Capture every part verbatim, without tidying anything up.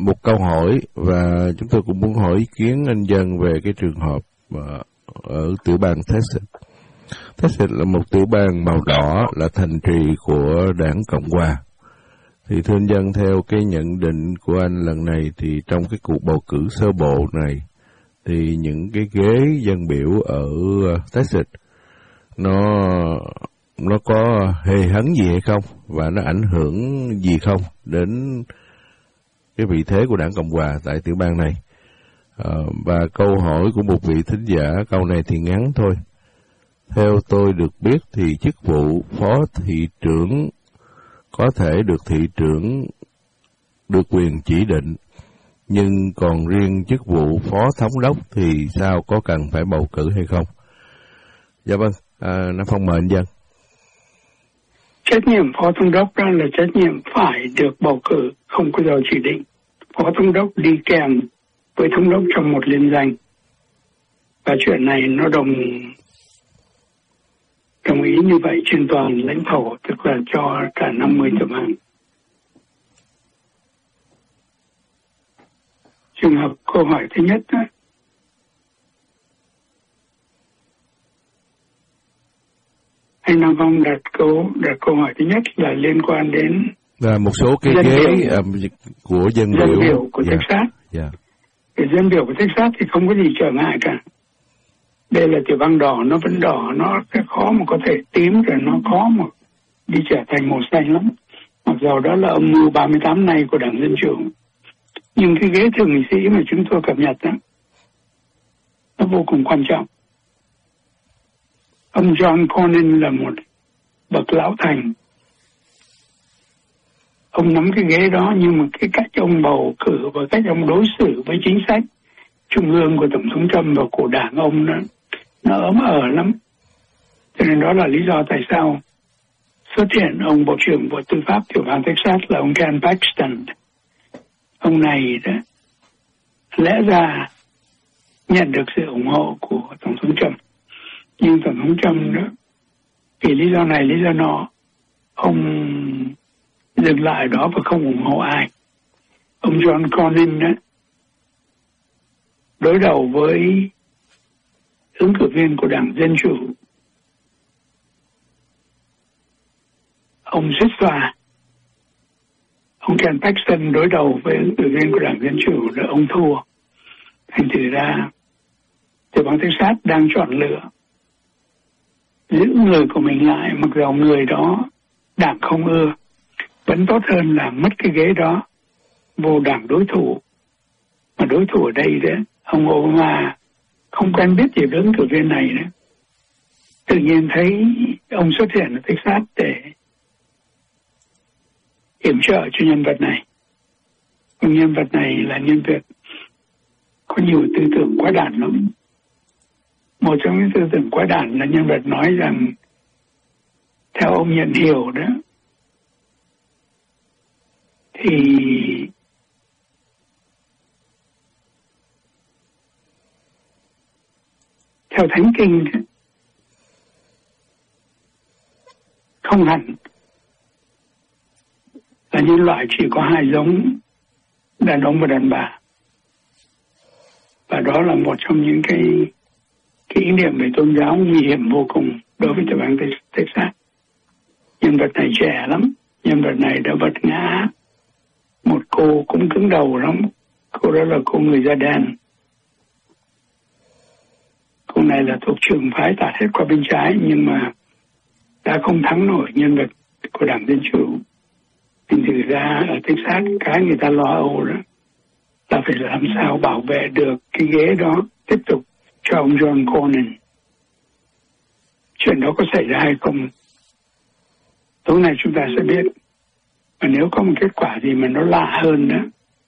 một câu hỏi và chúng tôi cũng muốn hỏi ý kiến anh Dân về cái trường hợp uh, ở tiểu bang Texas. Texas là một tiểu bang màu đỏ, là thành trì của đảng Cộng hòa. Thì thưa anh Dân, theo cái nhận định của anh lần này thì trong cái cuộc bầu cử sơ bộ này thì những cái ghế dân biểu ở Texas nó nó có hề hấn gì hay không, và nó ảnh hưởng gì không đến cái vị thế của đảng Cộng hòa tại tiểu bang này. À, và câu hỏi của một vị thính giả, câu này thì ngắn thôi. Theo tôi được biết thì chức vụ phó thị trưởng có thể được thị trưởng được quyền chỉ định, nhưng còn riêng chức vụ phó thống đốc thì sao, có cần phải bầu cử hay không? Dạ vâng, à, Nam Phong mời anh Dân. Trách nhiệm phó thống đốc đó là trách nhiệm phải được bầu cử, không có giờ chỉ định. Phó thống đốc đi kèm với thống đốc trong một liên danh. Và chuyện này nó đồng đồng ý như vậy trên toàn lãnh thổ, tức là cho cả năm mươi tờ bang. Trường hợp câu hỏi thứ nhất đó, anh Nam Phong đặt câu đặt câu hỏi thứ nhất là liên quan đến là một số cái dân ghế biểu, um, của dân, dân biểu, biểu của yeah. Texas. Yeah. Cái dân biểu của Texas thì không có gì trở ngại cả. Đây là tiểu bang đỏ, nó vẫn đỏ, nó khó mà có thể tím, rồi nó khó mà đi trở thành màu xanh lắm. Mặc dù đó là âm mưu ba mươi tám này của Đảng Dân Chủ. Nhưng cái ghế thượng nghị sĩ mà chúng tôi cập nhật đó, nó vô cùng quan trọng. Ông John Cornyn là một bậc lão thành. Ông nắm cái ghế đó, nhưng mà cái cách ông bầu cử và cách ông đối xử với chính sách trung ương của Tổng thống Trump và của đảng ông nó, nó ấm ở lắm. Cho nên đó là lý do tại sao xuất hiện ông Bộ trưởng Bộ Tư pháp tiểu bang Texas là ông Ken Paxton. Ông này đó lẽ ra nhận được sự ủng hộ của Tổng thống Trump. Nhưng Tổng thống Trump đó, vì lý do này, lý do nọ, ông dừng lại đó và không ủng hộ ai. Ông John Cornyn đó đối đầu với ứng cử viên của Đảng Dân Chủ, ông xuất xoa. Ông Ken Paxton đối đầu với ứng cử viên của Đảng Dân Chủ là ông thua. Thành thử ra tiểu bang Texas đang chọn lựa giữ người của mình lại, mặc dù người đó đảng không ưa, vẫn tốt hơn là mất cái ghế đó vô đảng đối thủ. Mà đối thủ ở đây đấy, ông Obama không quen biết gì với ứng cử viên này nữa. Tự nhiên thấy ông xuất hiện ở Texas để yểm trợ cho nhân vật này. Nhân vật này là nhân vật có nhiều tư tưởng quá đản lắm. Một trong những tư tưởng quá đản là nhân vật nói rằng, theo ông nhận hiểu đó, thì theo Thánh Kinh không hẳn là nhân loại chỉ có hai giống, đàn ông và đàn bà. Và đó là một trong những cái cái ý niệm về tôn giáo nguy hiểm vô cùng đối với tiểu bang Texas. Nhân vật này trẻ lắm, nhân vật này đã vật ngã một cô cũng cứng đầu lắm. Cô đó là cô người da đen. Cô này là thuộc trường phái tạt hết qua bên trái, nhưng mà đã không thắng nổi nhân vật của Đảng Dân Chủ. Thành thử ra ở Texas, cái người ta lo âu đó là phải làm sao bảo vệ được cái ghế đó tiếp tục cho ông John Cornyn. Chuyện đó có xảy ra hay không, tối nay chúng ta sẽ biết. Và nếu có một kết quả gì mà nó lạ hơn đó,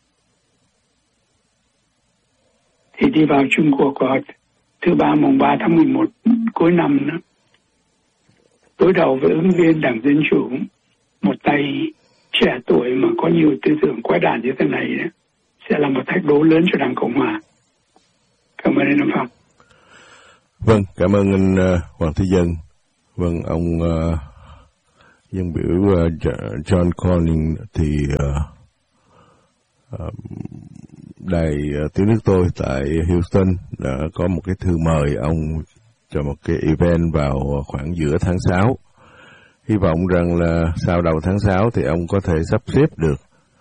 thì đi vào chung cuộc của thứ ba mùng ba tháng mười một cuối năm đó, đối đầu với ứng viên Đảng Dân Chủ, một tay trẻ tuổi mà có nhiều tư tưởng quái đản như thế này đó, sẽ là một thách đố lớn cho Đảng Cộng Hòa. Cảm ơn anh Nam Phong. Vâng, cảm ơn anh uh, Hoàng Thế Dân. Vâng, ông uh, dân biểu uh, John Cornyn thì uh, đài tiếng nước tôi tại Houston đã có một cái thư mời ông cho một cái event vào khoảng giữa tháng sáu. Hy vọng rằng là sau đầu tháng sáu thì ông có thể sắp xếp được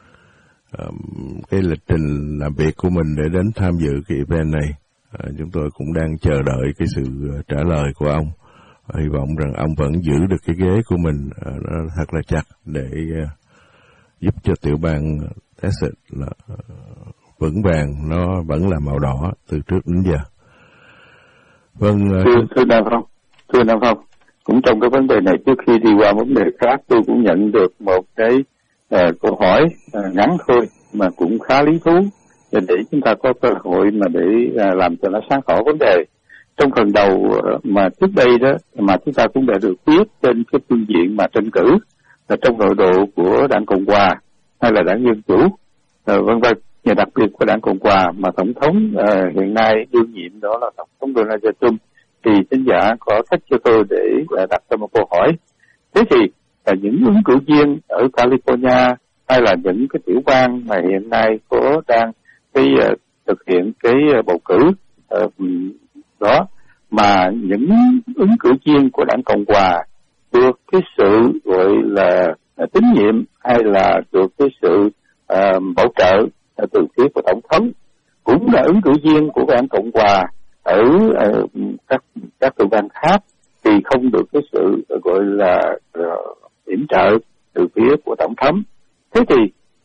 um, cái lịch trình làm việc của mình để đến tham dự cái event này. À, chúng tôi cũng đang chờ đợi cái sự trả lời của ông. À, hy vọng rằng ông vẫn giữ được cái ghế của mình à, nó thật là chặt để uh, giúp cho tiểu bang Texas là uh, vững vàng, nó vẫn là màu đỏ từ trước đến giờ. Vâng, uh, thưa thưa Nam Phong, thưa Nam Phong, cũng trong cái vấn đề này, trước khi đi qua vấn đề khác, tôi cũng nhận được một cái uh, câu hỏi uh, ngắn thôi mà cũng khá lý thú, để chúng ta có cơ hội mà để uh, làm cho nó sáng tỏ vấn đề. Trong phần đầu uh, mà trước đây đó mà chúng ta cũng đã được biết trên cái phương diện mà tranh cử là trong nội bộ của đảng Cộng hòa hay là đảng Dân chủ, uh, vân vân, và đặc biệt của đảng Cộng hòa mà tổng thống uh, hiện nay đương nhiệm đó là tổng thống Donald Trump, thì thính giả có thách cho tôi để uh, đặt ra một câu hỏi. Thế thì uh, những ứng cử viên ở California hay là những cái tiểu bang mà hiện nay có đang cái uh, thực hiện cái uh, bầu cử uh, đó, mà những ứng cử viên của đảng Cộng hòa được cái sự gọi là uh, tín nhiệm hay là được cái sự uh, bảo trợ từ phía của tổng thống, cũng là ứng cử viên của đảng Cộng hòa ở uh, các các tiểu bang khác, thì không được cái sự uh, gọi là uh, yểm trợ từ phía của tổng thống. Thế thì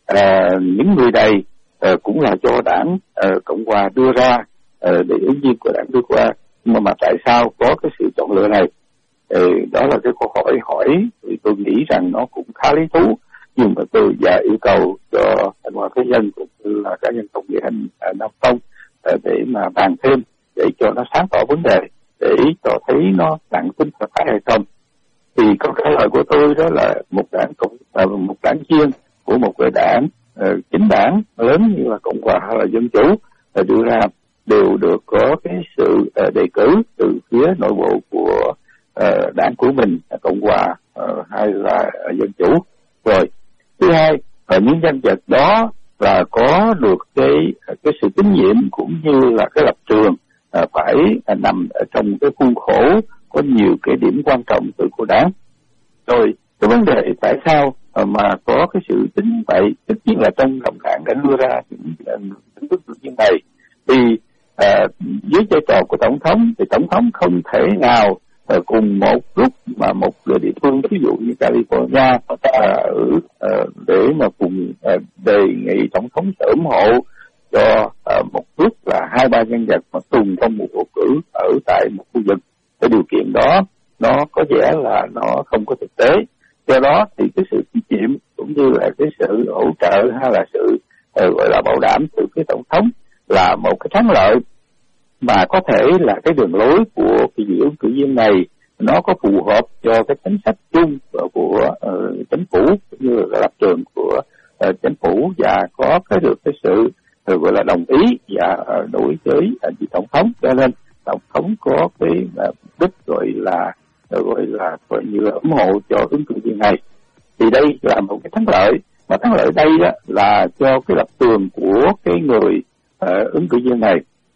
uh, những người này uh, cũng là do đảng uh, Cộng hòa đưa ra uh, để ứng viên của đảng đưa qua, nhưng mà tại sao có cái sự chọn lựa này? Uh, đó là cái câu hỏi hỏi thì tôi nghĩ rằng nó cũng khá lý thú, nhưng mà tôi và yêu cầu cho anh Hoa Thế Nhân cũng như là cá nhân tổng nghệ anh Nam Phong để mà bàn thêm để cho nó sáng tỏ vấn đề, để cho thấy nó nặng tính hợp pháp hay không. Thì câu trả lời của tôi đó là một đảng cộng một đảng viên của một cái đảng uh, chính đảng lớn như là Cộng hòa hay là Dân chủ uh, đưa ra đều được có cái sự uh, đề cử từ phía nội bộ của uh, đảng của mình, Cộng hòa uh, hay là uh, Dân chủ. Rồi thứ hai, ở những nhân vật đó là có được cái cái sự tín nhiệm cũng như là cái lập trường à, phải à, nằm ở trong cái khuôn khổ có nhiều cái điểm quan trọng từ của đảng. Rồi cái vấn đề tại sao à, mà có cái sự tính vậy, tất nhiên là trong lòng đảng đã đưa ra những hình thức như này, thì à, dưới vai trò của tổng thống thì tổng thống không thể nào à, cùng một lúc mà một địa phương, ví dụ như California ở uh, để mà cùng uh, đề nghị tổng thống sẽ ủng hộ cho uh, một lúc là hai ba nhân vật mà cùng trong một bầu cử ở tại một khu vực. Cái điều kiện đó nó có vẻ là nó không có thực tế. Do đó thì cái sự tín nhiệm cũng như là cái sự hỗ trợ hay là sự uh, gọi là bảo đảm từ phía tổng thống là một cái thắng lợi mà có thể là cái đường lối của cái dự ứng cử viên này nó có phù hợp cho cái chính sách chung của, của uh, chính phủ cũng như là lập trường của uh, chính phủ, và có cái được cái sự uh, gọi là đồng ý và uh, đối với uh, tổng thống, cho nên tổng thống có cái uh, đích gọi là uh, gọi là gọi như là ủng hộ cho ứng cử viên này. Thì đây là một cái thắng lợi, mà thắng lợi đây đó là cho cái lập trường của cái người uh, ứng cử viên này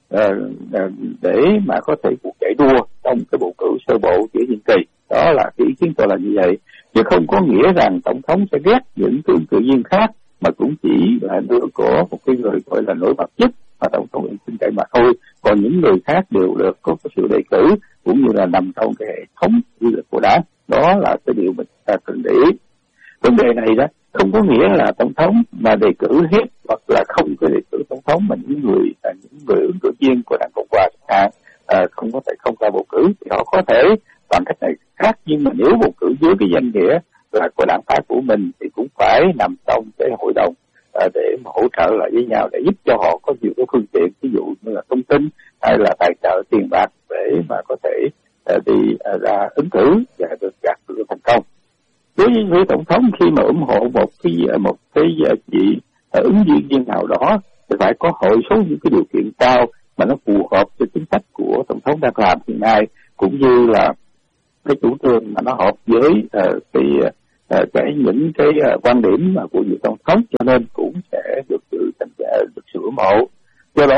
để mà có thể cuộc chạy đua trong cái bầu cử sơ bộ giữa nhiệm kỳ. Đó là cái ý kiến tôi là như vậy, chứ không có nghĩa rằng tổng thống sẽ ghét những cái ứng cử viên khác, mà cũng chỉ là đưa có một cái người gọi là nổi bật nhất mà tổng thống tin cậy mà thôi. Còn những người khác đều được có cái sự đề cử cũng như là nằm trong cái hệ thống quy luật của đảng. Đó là cái điều mình ta cần để ý. Vấn đề này đó không có nghĩa là tổng thống mà đề cử hết hoặc là không có đề cử tổng thống, mà những người à, những người ứng cử viên của đảng Cộng hòa à, à, không có thể không ra bầu cử thì họ có thể bằng cách này khác, nhưng mà nếu bầu cử dưới cái danh nghĩa là của đảng phái của mình thì cũng phải nằm trong cái hội đồng à, để mà hỗ trợ lại với nhau, để giúp cho họ có nhiều cái phương tiện, ví dụ như là thông tin hay là tài trợ tiền bạc để mà có thể à, đi à, ra ứng cử và được đạt được thành công. Đối với tổng thống, khi mà ủng hộ một cái một cái vị ứng viên viên nào đó thì phải có hội số những cái điều kiện cao mà nó phù hợp với chính sách của tổng thống đang làm hiện nay, cũng như là cái chủ trương mà nó hợp với uh, cái uh, cái những cái uh, quan điểm mà của vị tổng thống, cho nên cũng sẽ được sự thành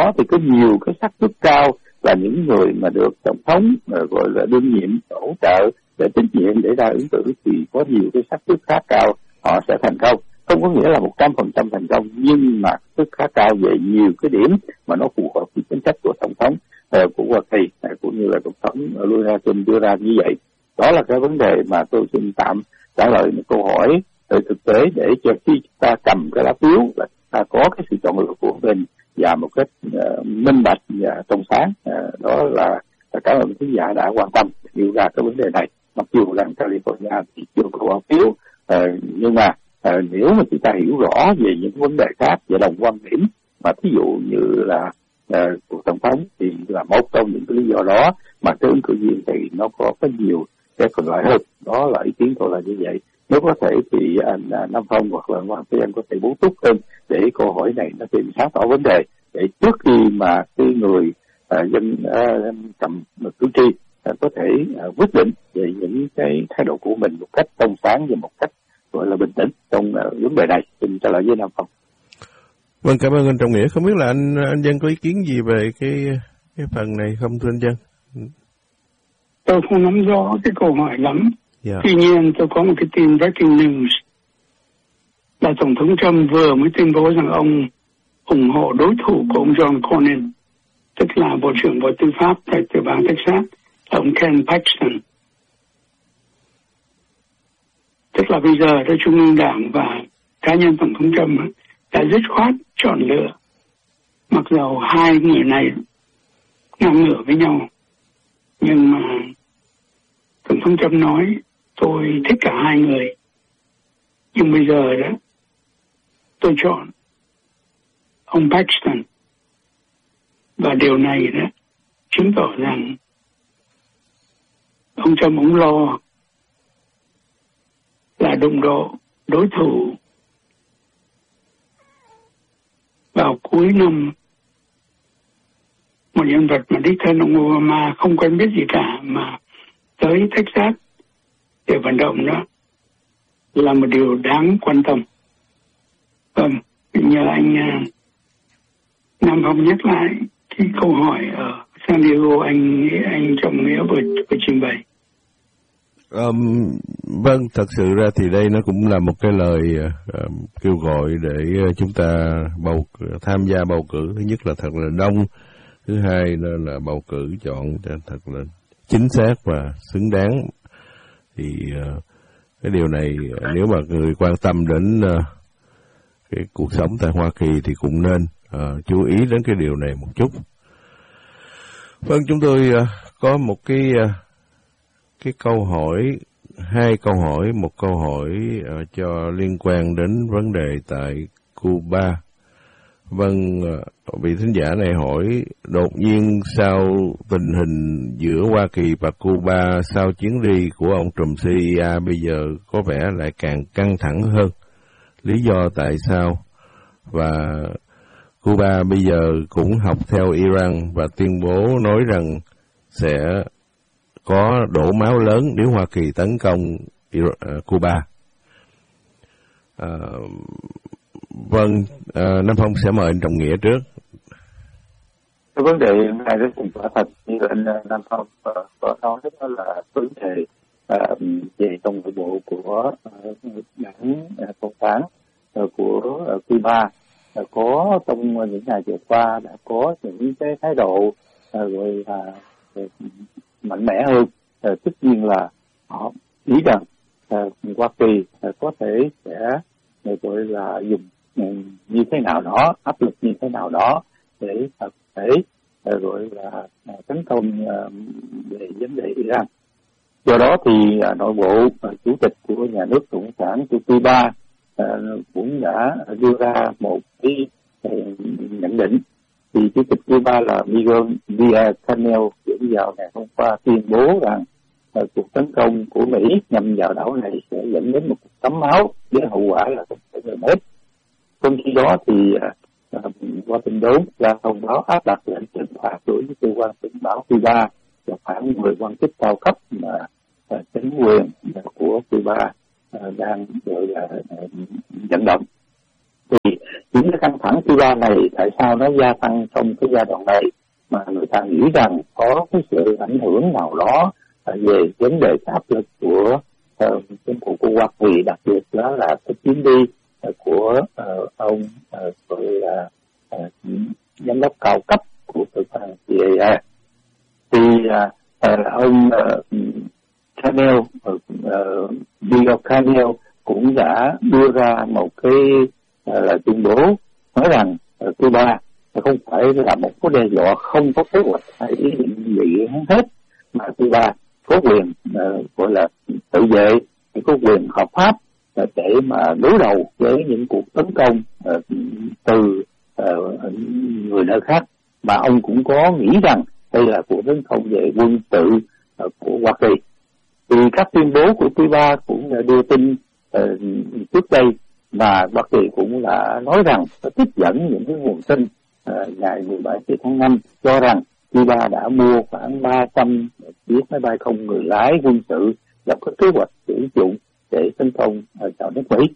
đó thì có nhiều cái xác suất cao là những người mà được tổng thống gọi là đương nhiệm hỗ trợ để tín nhiệm để ra ứng cử thì có nhiều cái xác suất khá cao họ sẽ thành công. Không có nghĩa là một trăm phần trăm thành công, nhưng mà sức khá cao về nhiều cái điểm mà nó phù hợp với chính sách của tổng thống uh, của Hoa Kỳ uh, cũng như là tổng thống Louis Hamilton đưa ra như vậy. Đó là cái vấn đề mà tôi xin tạm trả lời một câu hỏi về thực tế để cho khi chúng ta cầm cái lá phiếu là ta có cái sự chọn lựa của mình và một cách uh, minh bạch và trong sáng. Uh, đó là cảm ơn khán giả đã quan tâm nêu ra cái vấn đề này. Mặc dù rằng California thì chưa có bỏ phiếu, uh, nhưng mà uh, nếu mà chúng ta hiểu rõ về những vấn đề khác và đồng quan điểm, mà thí dụ như là uh, cuộc tổng thống thì là một trong những cái lý do đó mà cái ứng cử viên thì nó có có nhiều cái thuận lợi hơn. Đó là ý kiến tôi là như vậy. Nếu có thể thì anh Nam Phong hoặc là Hoàng Phi Anh có thể bổ túc hơn để câu hỏi này nó tìm sáng tỏ vấn đề, để trước khi mà cái người uh, dân uh, cầm cử tri uh, có thể uh, quyết định về những cái thái độ của mình một cách trong sáng và một cách gọi là bình tĩnh trong uh, vấn đề này. Xin trả lời với Nam Phong. Vâng, cảm ơn anh Trọng Nghĩa. Không biết là anh anh Dân có ý kiến gì về cái cái phần này không thưa anh Dân? Tôi không nắm rõ cái câu hỏi lắm. Yeah. Tuy nhiên tôi có một cái tin breaking news là Tổng thống Trump vừa mới tuyên bố rằng ông ủng hộ đối thủ của ông John Cornyn, tức là Bộ trưởng Bộ Tư pháp tại tiểu bang Texas, ông Ken Paxton. Tức là bây giờ đây Trung ương Đảng và cá nhân Tổng thống Trump đã dứt khoát chọn lựa, mặc dù hai người này ngang ngửa với nhau, nhưng mà Tổng thống Trump nói tôi thích cả hai người, nhưng bây giờ đó tôi chọn ông Paxton, và điều này đó chứng tỏ rằng ông Trump cũng lo là đụng độ đối thủ vào cuối năm một nhân vật mà đích thân ông Obama không quen biết gì cả mà tới Texas để vận động, đó là một điều đáng quan tâm. Vâng, nhờ anh Nam Phong nhắc lại cái câu hỏi ở San Diego anh anh Trọng Nghĩa vừa, vừa trình bày. Um, vâng, thật sự ra thì đây nó cũng là một cái lời uh, kêu gọi để uh, chúng ta bầu tham gia bầu cử. Thứ nhất là thật là đông, thứ hai là, là bầu cử chọn thật là chính xác và xứng đáng. Thì uh, cái điều này uh, nếu mà người quan tâm đến uh, cái cuộc sống tại Hoa Kỳ thì cũng nên uh, chú ý đến cái điều này một chút. Vâng, chúng tôi uh, có một cái uh, cái câu hỏi, hai câu hỏi, một câu hỏi uh, cho liên quan đến vấn đề tại Cuba. Vâng, uh, vị thính giả này hỏi, đột nhiên sau tình hình giữa Hoa Kỳ và Cuba sau chuyến đi của ông trùm xê i a bây giờ có vẻ lại càng căng thẳng hơn. Lý do tại sao? Và Cuba bây giờ cũng học theo Iran và tuyên bố nói rằng sẽ có đổ máu lớn nếu Hoa Kỳ tấn công Cuba. À, vâng, à, Nam Phong sẽ mời anh Trọng Nghĩa trước. Cái vấn đề này rất là quả thật, như anh Nam Phong có nói, đó là vấn đề uh, về trong nội bộ của uh, đảng uh, Cộng sản uh, của uh, Cuba uh, có trong những ngày vừa qua đã có những cái thái độ uh, gọi là uh, mạnh mẽ hơn. Uh, tất nhiên là họ nghĩ rằng uh, Hoa Kỳ uh, có thể sẽ uh, gọi là dùng uh, như thế nào đó, áp lực như thế nào đó để uh, thể uh, gọi là uh, tấn công uh, về vấn đề Iran. Do đó thì uh, nội bộ uh, chủ tịch của nhà nước Cộng sản của Cuba uh, cũng đã đưa ra một cái uh, nhận định. Thì chủ tịch Cuba là Miguel Díaz-Canel dẫn vào ngày hôm qua tuyên bố rằng uh, cuộc tấn công của Mỹ nhằm vào đảo này sẽ dẫn đến một tấm máu với hậu quả là không thể ngờ hết. Trong khi đó thì uh, Washington ra thông báo áp đặt lệnh trừng phạt đối với cơ quan tình báo Cuba và khoảng mười quan chức cao cấp mà uh, chính quyền của Cuba uh, đang gọi là uh, vận động. Thì những cái căng thẳng Cuba này tại sao nó gia tăng trong cái giai đoạn này, mà người ta nghĩ rằng có cái sự ảnh hưởng nào đó về vấn đề áp lực của uh, chính phủ của Hoa Kỳ, đặc biệt đó là cái chuyến đi uh, của uh, ông uh, gọi là uh, giám đốc cao cấp của cơ quan C I A. Thì uh, uh, ông uh, Canel, uh, uh, Bill Canel cũng đã đưa ra một cái uh, là tuyên bố nói rằng uh, Cuba không phải là một cái đe dọa, không có kế hoạch hay ý định gì hết, mà Cuba có quyền uh, gọi là tự vệ, có quyền hợp pháp uh, để mà đối đầu với những cuộc tấn công uh, từ uh, người nơi khác, mà ông cũng có nghĩ rằng đây là cuộc tấn công về quân sự uh, của Hoa Kỳ. Thì các tuyên bố của Cuba cũng đưa tin uh, trước đây, và Hoa Kỳ cũng đã nói rằng nó tiếp dẫn những cái nguồn tin uh, ngày mười bảy tháng năm cho rằng Cuba đã mua khoảng ba trăm chiếc máy bay không người lái quân sự lập các kế hoạch sử dụng để tấn công vào nước Mỹ.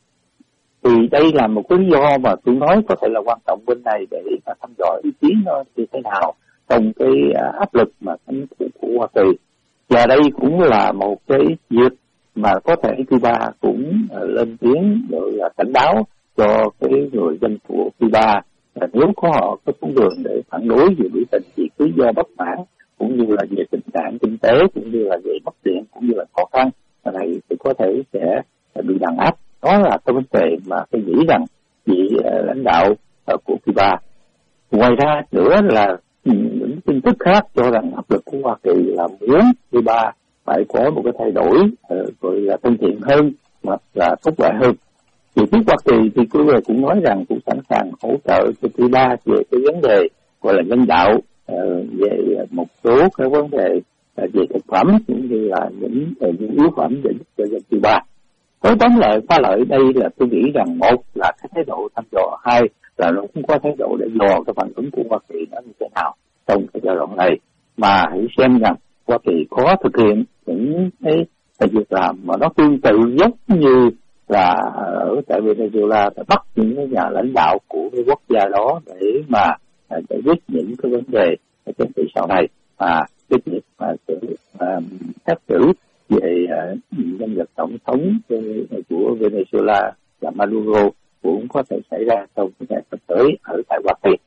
Thì đây là một cái lý do mà tôi nói có thể là quan trọng bên này để mà thăm dò ý kiến nó như thế nào trong cái áp lực mà chính phủ của Hoa Kỳ. Và đây cũng là một cái việc mà có thể Cuba cũng lên tiếng rồi là cảnh báo cho cái người dân của Cuba, nếu có họ có xuống đường để phản đối về biểu tình vì lý do bất mãn, cũng như là về tình trạng kinh tế, cũng như là về bất tiện, cũng như là khó khăn này, thì có thể sẽ bị đàn áp. Đó là cái vấn đề mà tôi nghĩ rằng vị lãnh đạo của Cuba. Ngoài ra nữa là những tin tức khác cho rằng áp lực của Hoa Kỳ là muốn Cuba phải có một cái thay đổi rồi là thân thiện hơn hoặc là tốt đẹp hơn. Thì phía Hoa Kỳ thì Cuba cũng nói rằng cũng sẵn sàng hỗ trợ cho Cuba về cái vấn đề gọi là nhân đạo, uh, về một số cái vấn đề uh, về thực phẩm cũng như là những uh, những yếu phẩm để giúp cho dân Cuba. Với tóm lại pha lợi đây là tôi nghĩ rằng một là cái thái độ thăm dò, hai là nó cũng có thái độ để dò cái phản ứng của Hoa Kỳ nó như thế nào trong cái giai đoạn này, mà hãy xem rằng Hoa Kỳ có thực hiện những cái việc làm mà nó tương tự giống như là ở tại Venezuela đã bắt những cái nhà lãnh đạo của cái quốc gia đó để mà giải quyết những cái vấn đề chính trị sau này, mà cái việc mà sự xét xử về nhân vật tổng thống của Venezuela là Maduro cũng có thể xảy ra trong cái ngày sắp tới ở tại Hoa Kỳ.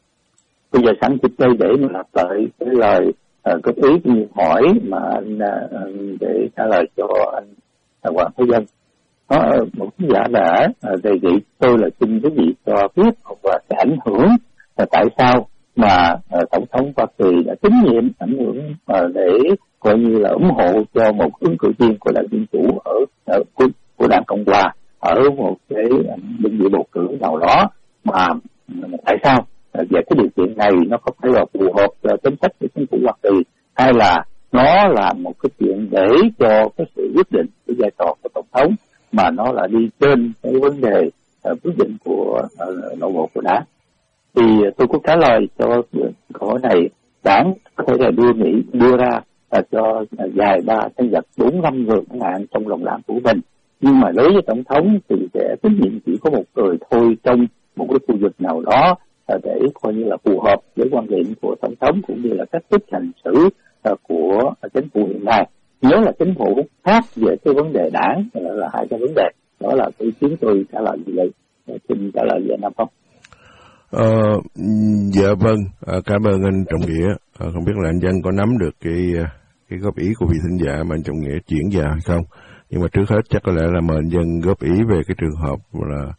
Bây giờ sẵn dịp đây để mà lặp lại cái lời góp ý như hỏi mà anh để trả lời cho anh Hoàng Thế Dân. Có một khán giả đã đề nghị tôi là xin quý vị cho biết và cái ảnh hưởng là tại sao mà tổng thống Hoa Kỳ đã tín nhiệm ảnh hưởng để coi như là ủng hộ cho một ứng cử viên của đảng Dân chủ ở, ở của, của đảng Cộng hòa ở một cái đơn vị bầu cử nào đó, mà tại sao về cái điều kiện này nó có phải là phù hợp cho chính sách của chính phủ Hoa Kỳ, hay là nó là một cái chuyện để cho cái sự quyết định của vai trò của tổng thống mà nó là đi trên cái vấn đề uh, quyết định của uh, nội bộ của đảng. Thì uh, tôi có trả lời cho câu hỏi này. Đảng có thể là đưa nghĩ đưa ra uh, cho uh, dài ba sinh nhật bốn năm người chẳng hạn trong lòng đảng của mình, nhưng mà đối với tổng thống thì sẽ tín nhiệm chỉ có một người thôi trong một cái khu vực nào đó uh, để coi như là phù hợp với quan điểm của tổng thống cũng như là cách thức hành xử uh, của uh, chính phủ hiện nay. Nếu là chính phủ khác về cái vấn đề đảng là, là hai cái vấn đề đó, là ý kiến tôi trả lời như vậy. Xin trả lời về Nam Phong. Ờ, dạ vâng, à, cảm ơn anh Trọng Nghĩa. À, không biết là anh Dân có nắm được cái cái góp ý của vị thính giả mà anh Trọng Nghĩa chuyển vào hay không. Nhưng mà trước hết chắc có lẽ là mời anh Dân góp ý về cái trường hợp là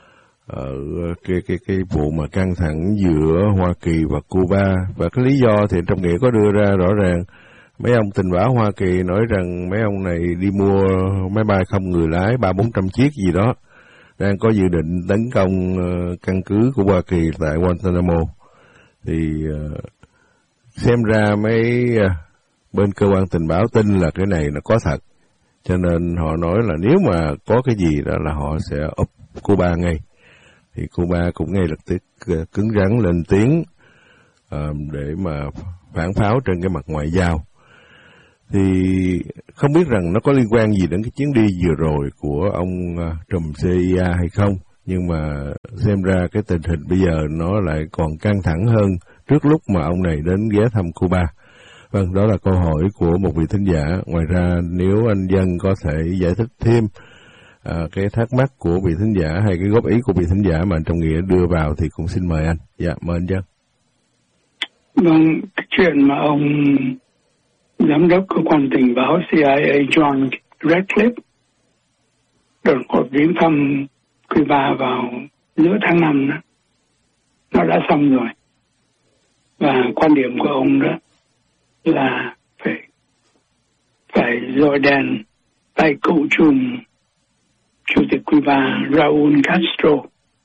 ở cái cái cái vụ mà căng thẳng giữa Hoa Kỳ và Cuba, và cái lý do thì Trọng Nghĩa có đưa ra rõ ràng. Mấy ông tình báo Hoa Kỳ nói rằng mấy ông này đi mua máy bay không người lái ba bốn trăm chiếc gì đó, đang có dự định tấn công uh, căn cứ của Hoa Kỳ tại Guantanamo. Thì uh, xem ra mấy uh, bên cơ quan tình báo tin là cái này nó có thật, cho nên họ nói là nếu mà có cái gì đó là họ sẽ úp Cuba ngay. Thì Cuba cũng ngay lập tức uh, cứng rắn lên tiếng uh, để mà phản pháo trên cái mặt ngoại giao. Thì không biết rằng nó có liên quan gì đến cái chuyến đi vừa rồi của ông uh, trùm xê i a hay không, Nhưng mà xem ra cái tình hình bây giờ nó lại còn căng thẳng hơn trước lúc mà ông này đến ghé thăm Cuba. Vâng, đó là câu hỏi của một vị thính giả. Ngoài ra nếu anh Dân có thể giải thích thêm à, cái thắc mắc của vị thính giả hay cái góp ý của vị thính giả mà anh Trọng Nghĩa đưa vào thì cũng xin mời anh. Dạ, mời anh Dân. Vâng, cái chuyện mà ông giám đốc cơ quan tình báo C I A John Ratcliffe đột ngột viếng thăm Cuba vào giữa tháng năm đó, nó đã xong rồi. Và quan điểm của ông đó là phải phải dội đèn tay cựu trùm Chủ tịch Cuba Raúl Castro.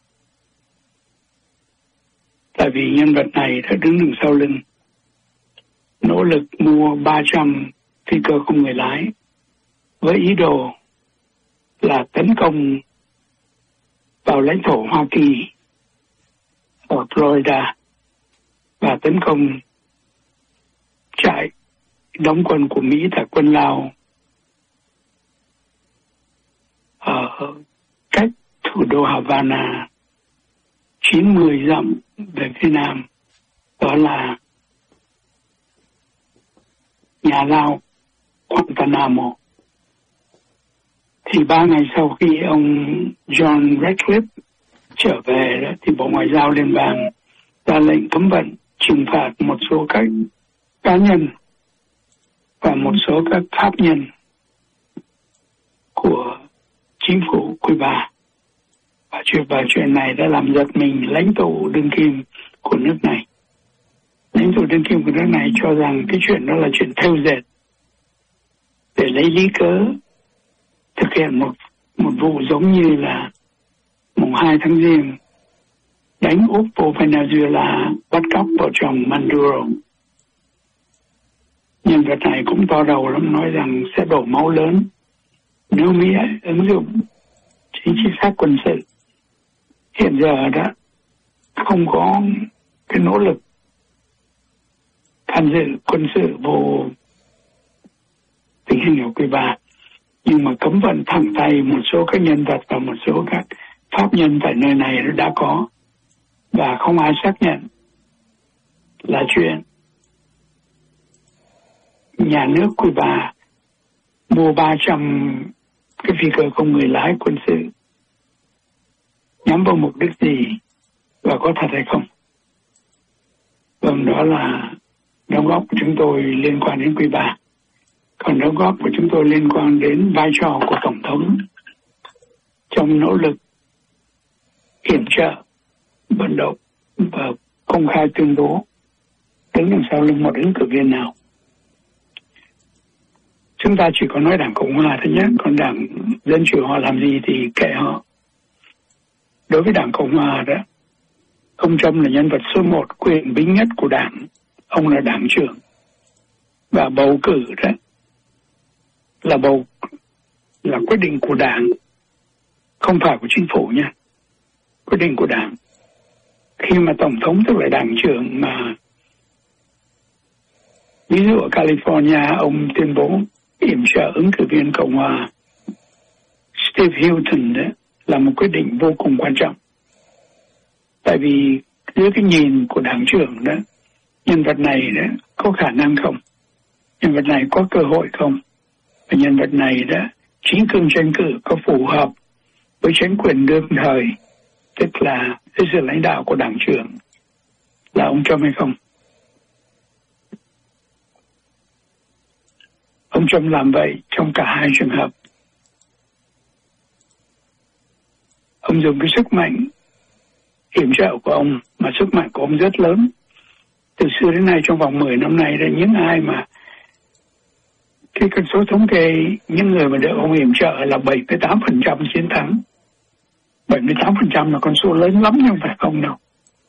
Tại vì nhân vật này đã đứng đằng sau lưng nỗ lực mua ba trăm phi cơ không người lái với ý đồ là tấn công vào lãnh thổ Hoa Kỳ ở Florida và tấn công trại đóng quân của Mỹ tại quân Lào ở cách thủ đô Havana chín mươi dặm về phía nam, đó là nhà lao Guantanamo. Thì ba ngày sau khi ông John Ratcliffe trở về đó, thì Bộ Ngoại giao Liên bang ra lệnh cấm vận trừng phạt một số các cá nhân và một số các pháp nhân của chính phủ Cuba. Và chuyện, và chuyện này đã làm giật mình lãnh tụ đương kim của nước này. Lãnh tụ đương kim của nước này cho rằng cái chuyện đó là chuyện thêu dệt để lấy lý cớ thực hiện một một vụ giống như là mùng hai tháng Giêng đánh úp vô Venezuela, bắt cóc vợ chồng Maduro. Nhân vật này cũng to đầu lắm, nói rằng sẽ đổ máu lớn nếu Mỹ ứng dụng chính sách quân sự. Hiện giờ đã không có cái nỗ lực tham dự quân sự vô tình hình ở Cuba, nhưng mà cấm vận thẳng tay một số các nhân vật và một số các pháp nhân tại nơi này đã có, và không ai xác nhận là chuyện nhà nước Cuba mua ba trăm cái phi cơ không người lái quân sự nhắm vào mục đích gì và có thật hay không. Vâng, đó là đóng góp của chúng tôi liên quan đến Cuba. Còn đóng góp của chúng tôi liên quan đến vai trò của Tổng thống trong nỗ lực kiểm trợ, vận động và công khai tuyên bố đứng đằng sau lưng một ứng cử viên nào. Chúng ta chỉ có nói Đảng Cộng Hòa thôi nhé, còn Đảng Dân Chủ họ làm gì thì kệ họ. Đối với Đảng Cộng Hòa đó, ông Trump là nhân vật số một, quyền bính nhất của Đảng. Ông là Đảng trưởng. Và bầu cử đó là bầu là quyết định của Đảng, không phải của chính phủ nha. Quyết định của Đảng. Khi mà Tổng thống tức là Đảng trưởng mà ví dụ ở California ông tuyên bố yểm trợ ứng cử viên Cộng hòa Steve Hilton đó là một quyết định vô cùng quan trọng. Tại vì dưới cái nhìn của Đảng trưởng đó, nhân vật này đó có khả năng không? Nhân vật này có cơ hội không? Và nhân vật này đó chính cương tranh cử có phù hợp với chính quyền đương thời, tức là cái sự lãnh đạo của Đảng trưởng là ông Trump hay không? Ông Trump làm vậy trong cả hai trường hợp. Ông dùng cái sức mạnh yểm trợ của ông, mà sức mạnh của ông rất lớn. Từ xưa đến nay, trong vòng mười năm nay, là những ai mà cái con số thống kê những người mà được ông yểm trợ là bảy mươi tám phần trăm chiến thắng. bảy mươi tám phần trăm là con số lớn lắm nhưng không phải không đâu.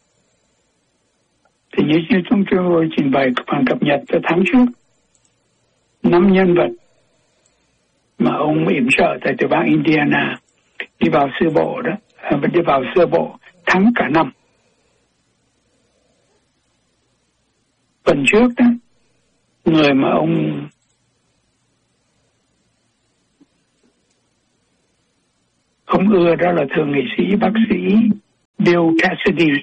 Thì như, như chúng tôi trình bày phần cập nhật từ tháng trước, năm nhân vật mà ông yểm trợ tại tiểu bang Indiana đi vào sơ bộ đó, đi vào sơ bộ thắng cả năm. Phần trước đó, người mà ông ông ưa đó là thượng nghị sĩ bác sĩ Bill Cassidy,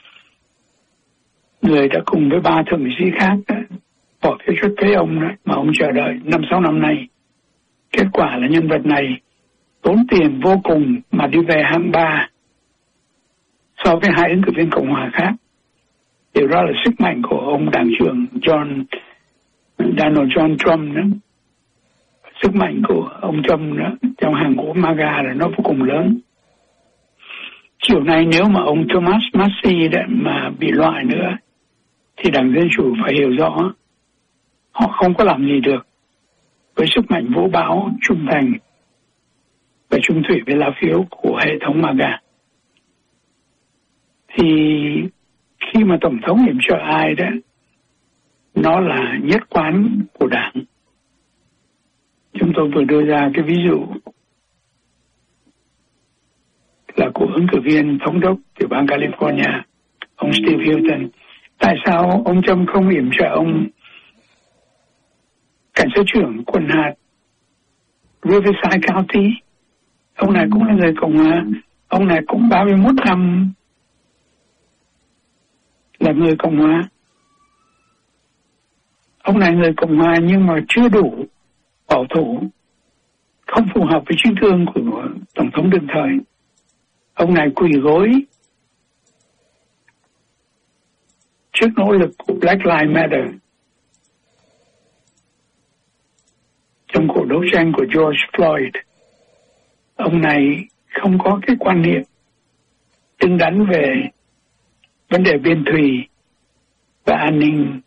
người đã cùng với ba thượng nghị sĩ khác đó, bỏ phiếu cho tới ông đó, mà ông chờ đợi năm sáu năm nay. Kết quả là nhân vật này tốn tiền vô cùng mà đi về hạng ba so với hai ứng cử viên Cộng hòa khác. Điều đó là sức mạnh của ông đảng trưởng John Donald John Trump đó. Sức mạnh của ông Trump đó, trong hàng ngũ MAGA là nó vô cùng lớn. Chiều nay nếu mà ông Thomas Massie đó mà bị loại nữa thì đảng Dân Chủ phải hiểu rõ họ không có làm gì được với sức mạnh vũ bão, trung thành và trung thủy với lá phiếu của hệ thống MAGA. Thì khi mà Tổng thống yểm trợ ai đó, nó là nhất quán của đảng. Chúng tôi vừa đưa ra cái ví dụ là của ứng cử viên thống đốc tiểu bang California, ông Steve Hilton. Tại sao ông Trump không yểm trợ ông cảnh sát trưởng quận hạt Riverside County? Ông này cũng là người Cộng hòa, ông này cũng ba mươi mốt năm là người Cộng hòa. Ông này người Cộng hòa nhưng mà chưa đủ bảo thủ, không phù hợp với chính thương của Tổng thống đương thời. Ông này quỳ gối trước nỗ lực của Black Lives Matter trong cuộc đấu tranh của George Floyd. Ông này không có cái quan niệm đứng đắn về vấn đề biên thùy và an ninh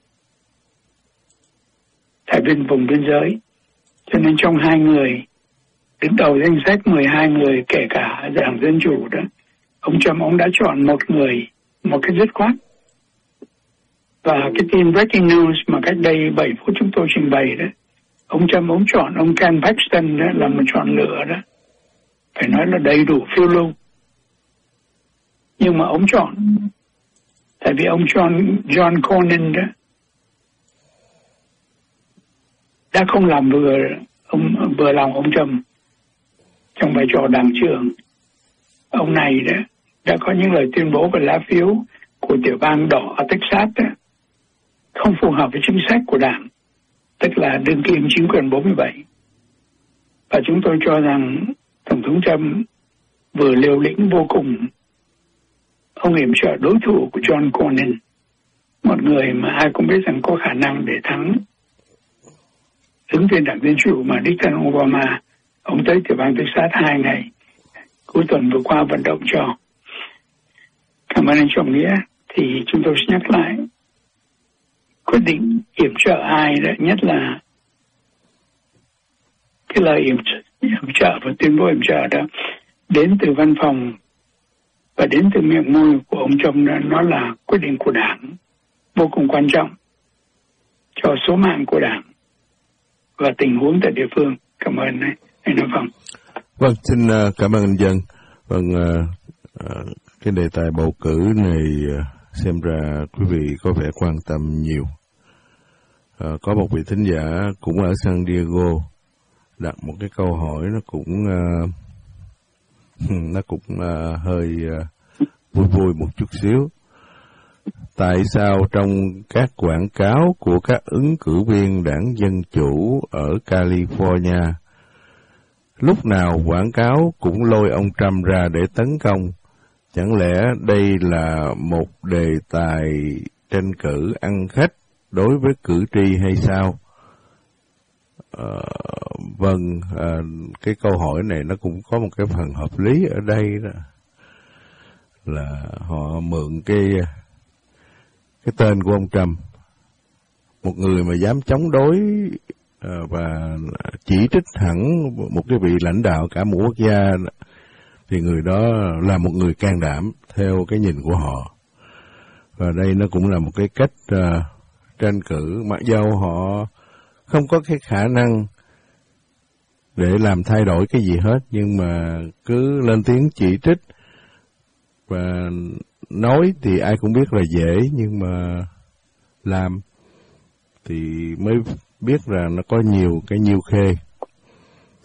tại bên vùng biên giới. Cho nên trong hai người đứng đầu danh sách mười hai người, kể cả đảng Dân Chủ đó, ông Trump ông đã chọn một người một cái dứt khoát. Và cái tin breaking news mà cách đây bảy phút chúng tôi trình bày đó, ông Trump ông chọn ông Ken Paxton đó là một chọn lựa đó, phải nói là đầy đủ phiêu lưu. Nhưng mà ông chọn tại vì ông John John Cornyn đó đã không làm vừa ông vừa lòng ông Trump trong vai trò đảng trưởng. Ông này đó đã có những lời tuyên bố về lá phiếu của tiểu bang đỏ ở Texas đó, không phù hợp với chính sách của đảng, tức là đương kim chính quyền bốn mươi bảy. Và chúng tôi cho rằng Tổng thống Trump vừa liều lĩnh vô cùng. Ông yểm trợ đối thủ của John Cornyn, một người mà ai cũng biết rằng có khả năng để thắng ứng viên đảng Dân Chủ mà đích thân Obama. Ông tới tiểu bang Texas hai ngày cuối tuần vừa qua vận động cho. Cảm ơn anh Trọng Nghĩa. Thì chúng tôi sẽ nhắc lại quyết định yểm trợ ai đó, nhất là cái lời yểm, yểm trợ và tuyên bố yểm trợ đó đến từ văn phòng và đến từ miệng môi của ông Trump đó, nó là quyết định của đảng vô cùng quan trọng cho số mạng của đảng và tình huống tại địa phương. Cảm ơn anh Nói Phong. Vâng, xin uh, cảm ơn anh Dân. Vâng, uh, uh, cái đề tài bầu cử này uh, xem ra quý vị có vẻ quan tâm nhiều. Uh, có một vị thính giả cũng ở San Diego đặt một cái câu hỏi nó cũng uh, nó cũng uh, hơi uh, vui vui một chút xíu. Tại sao trong các quảng cáo của các ứng cử viên đảng Dân Chủ ở California, lúc nào quảng cáo cũng lôi ông Trump ra để tấn công? Chẳng lẽ đây là một đề tài tranh cử ăn khách đối với cử tri hay sao? Ờ, vâng, à, cái câu hỏi này nó cũng có một cái phần hợp lý ở đây đó, là họ mượn cái cái tên của ông Trump, một người mà dám chống đối à, và chỉ trích hẳn một cái vị lãnh đạo cả một quốc gia, thì người đó là một người can đảm theo cái nhìn của họ. Và đây nó cũng là một cái cách uh, tranh cử, mặc dầu họ không có cái khả năng để làm thay đổi cái gì hết, nhưng mà cứ lên tiếng chỉ trích và nói thì ai cũng biết là dễ, nhưng mà làm thì mới biết rằng nó có nhiều cái nhiêu khê.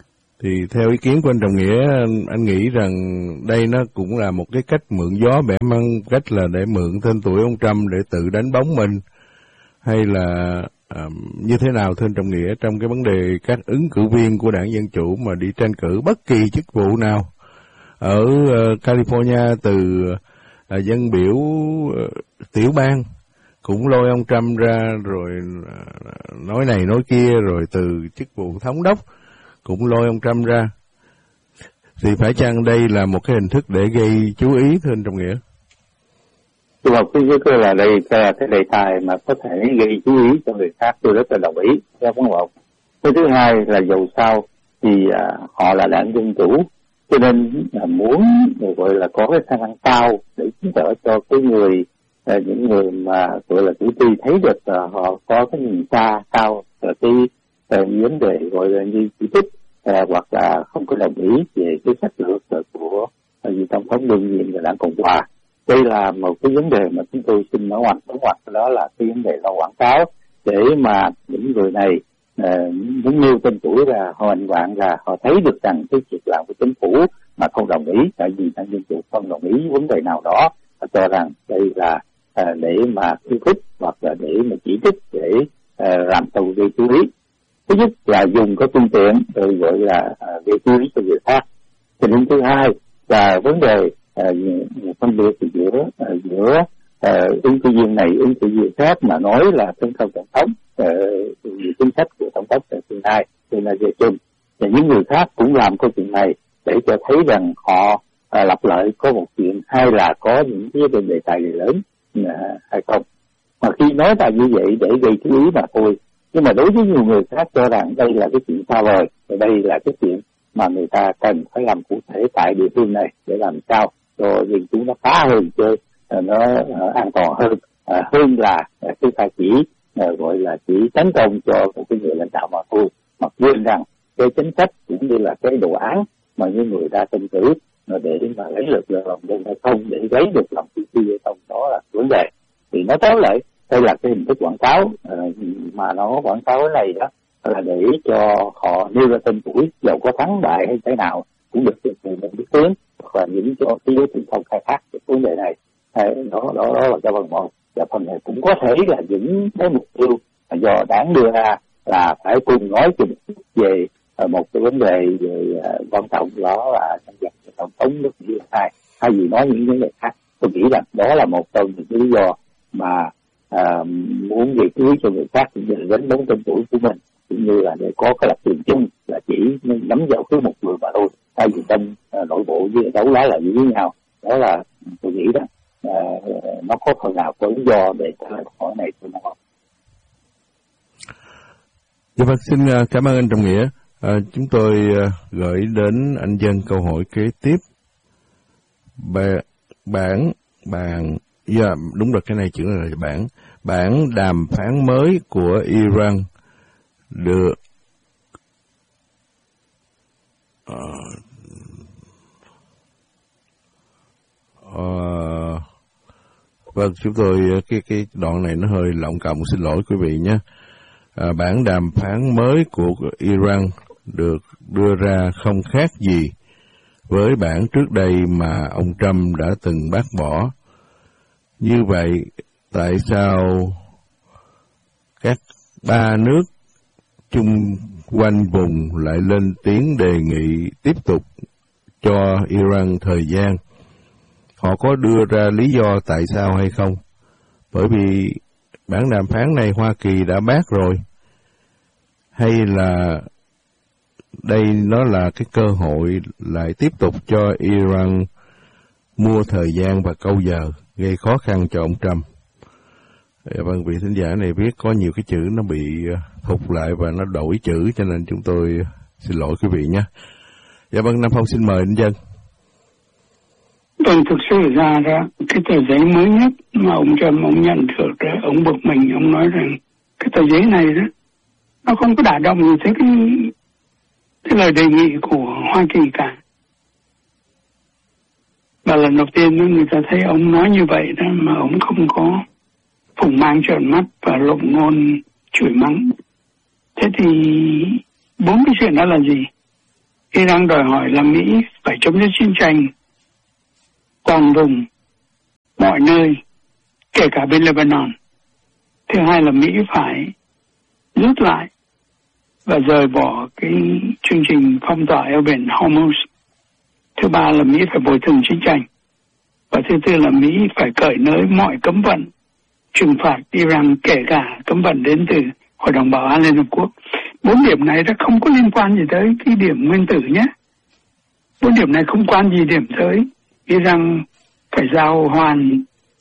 Thì theo ý kiến của anh Trọng Nghĩa, anh, anh nghĩ rằng đây nó cũng là một cái cách mượn gió bẻ măng, cách là để mượn tên tuổi ông Trump để tự đánh bóng mình, hay là à, như thế nào thưa anh Trọng Nghĩa trong cái vấn đề các ứng cử viên của Đảng Dân Chủ mà đi tranh cử bất kỳ chức vụ nào ở uh, California, từ uh, dân biểu uh, tiểu bang cũng lôi ông Trump ra rồi uh, nói này nói kia, rồi từ chức vụ thống đốc cũng lôi ông Trump ra, thì phải chăng đây là một cái hình thức để gây chú ý thưa anh Trọng Nghĩa? Tôi học thứ nhất là đây là cái đề tài mà có thể gây chú ý cho người khác, tôi rất là đồng ý theo vấn một. Cái thứ hai là dầu sao thì à, họ là Đảng Dân Chủ, cho nên là muốn gọi là có cái khả năng cao để chứng tỏ cho cái người à, những người mà gọi là cử tri thấy được là họ có cái nhìn xa cao ở cái à, vấn đề gọi là như chỉ trích à, hoặc là không có đồng ý về cái sách lược của à, vị tổng thống đương nhiệm của Đảng Cộng Hòa. Đây là một cái vấn đề mà chúng tôi xin nói ngoặt nói ngoặt đó là cái vấn đề lo quảng cáo để mà những người này uh, muốn nêu tên tuổi là họ hành vạn là họ thấy được rằng cái việc làm của chính phủ mà không đồng ý, tại vì Đảng Dân Chủ không đồng ý vấn đề nào đó, họ cho rằng đây là uh, để mà khiêu khích hoặc là để mà chỉ trích để uh, làm tù gây chú ý. Thứ nhất là dùng cái phương tiện rồi gọi là uh, gây chú ý cho người khác. Tình huống thứ hai là vấn đề uh, phân biệt giữa uh, giữa uh, ứng cử viên này ứng cử viên khác mà nói là tấn công tổng thống uh, chính sách của tổng thống tại tương lai tương lai về chung, và những người khác cũng làm câu chuyện này để cho thấy rằng họ uh, lặp lại có một chuyện hay là có những cái đề tài lớn uh, hay không. Mà khi nói ra như vậy để gây chú ý mà thôi, nhưng mà đối với nhiều người khác cho rằng đây là cái chuyện xa vời, và đây là cái chuyện mà người ta cần phải làm cụ thể tại địa phương này để làm sao cho dân chúng nó phá hơn, chơi nó an toàn hơn, hơn là chúng ta chỉ gọi là chỉ tấn công cho một cái người lãnh đạo mà thôi, mặc quên rằng cái chính sách cũng như là cái đồ án mà những người ta tranh cử để mà lấy được lòng dân hay không, để lấy được lòng cử tri hay không, đó là vấn đề. Thì nó tóm lại đây là cái hình thức quảng cáo, mà nó quảng cáo này đó là để cho họ nêu ra tên tuổi, dầu có thắng bại hay thế nào cũng được người mình biết tiếng, hoặc là những cho cái giới truyền thông khai thác cái vấn đề này. Đó, đó, đó là cho phần một. Và phần này cũng có thể là những cái mục tiêu do đảng đưa ra là phải cùng nói chung về một cái vấn đề về quan trọng, đó là tranh giành tổng thống nước Mỹ hai, hay gì nói những vấn đề khác. Tôi nghĩ rằng đó là một trong những lý do mà à, muốn gây chú ý cho người khác cũng như là đánh bóng tên tuổi của mình, cũng như là để có cái lập trường chung là chỉ nắm vào cứ một người mà thôi, thay vì trong à, nội bộ với đấu lá là như với nhau. Đó là tôi nghĩ đó à, nó có phần nào có lý do để trả lời câu hỏi này tôi nói. Dạ vâng, xin cảm ơn anh Trọng Nghĩa. À, chúng tôi à, gửi đến anh Dân câu hỏi kế tiếp. Bà, bản bản dạ yeah, đúng rồi, cái này chữ là bản bản đàm phán mới của Iran được uh, uh, vâng, chúng tôi cái cái đoạn này nó hơi lộng cộng, xin lỗi quý vị nhé. À, bản đàm phán mới của Iran được đưa ra không khác gì với bản trước đây mà ông Trump đã từng bác bỏ. Như vậy, tại sao các ba nước chung quanh vùng lại lên tiếng đề nghị tiếp tục cho Iran thời gian? Họ có đưa ra lý do tại sao hay không? Bởi vì bản đàm phán này Hoa Kỳ đã bác rồi. Hay là đây nó là cái cơ hội lại tiếp tục cho Iran mua thời gian và câu giờ, gây khó khăn cho ông Trump? Vâng, vị thính giả này viết có nhiều cái chữ nó bị thụt lại và nó đổi chữ, cho nên chúng tôi xin lỗi quý vị nhé. Dạ vâng, Nam Phong xin mời anh Dân. Vâng, thực sự ra đó, cái tờ giấy mới nhất mà ông Trump ông nhận được đó, ông bực mình, ông nói rằng cái tờ giấy này đó, nó không có đả động gì tới cái, cái lời đề nghị của Hoa Kỳ cả. Và lần đầu tiên đó, người ta thấy ông nói như vậy đó mà ông không có phùng mang trợn mắt và lộng ngôn chửi mắng. Thế thì bốn cái chuyện đó là gì? Iran đòi hỏi là Mỹ phải chấm dứt chiến tranh toàn vùng, mọi nơi, kể cả bên Lebanon. Thứ hai là Mỹ phải rút lại và rời bỏ cái chương trình phong tỏa eo biển Hormuz. Thứ ba là Mỹ phải bồi thường chiến tranh. Và thứ tư là Mỹ phải cởi nới mọi cấm vận trừng phạt Iran, kể cả cấm vận đến từ Hội đồng Bảo an Liên Hợp Quốc. Bốn điểm này nó không có liên quan gì tới cái điểm nguyên tử nhé. Bốn điểm này không quan gì điểm tới Iran phải giao hoàn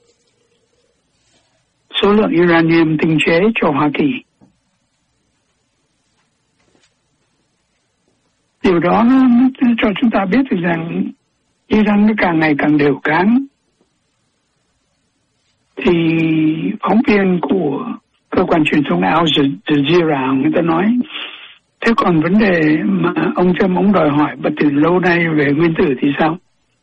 số lượng uranium tinh chế cho Hoa Kỳ. Điều đó nó, nó cho chúng ta biết được rằng Iran nó càng ngày càng đều cáng. Thì phóng viên của cơ quan truyền thông Al Jazeera người ta nói, thế còn vấn đề mà ông Trump ông đòi hỏi bất từ lâu nay về nguyên tử thì sao?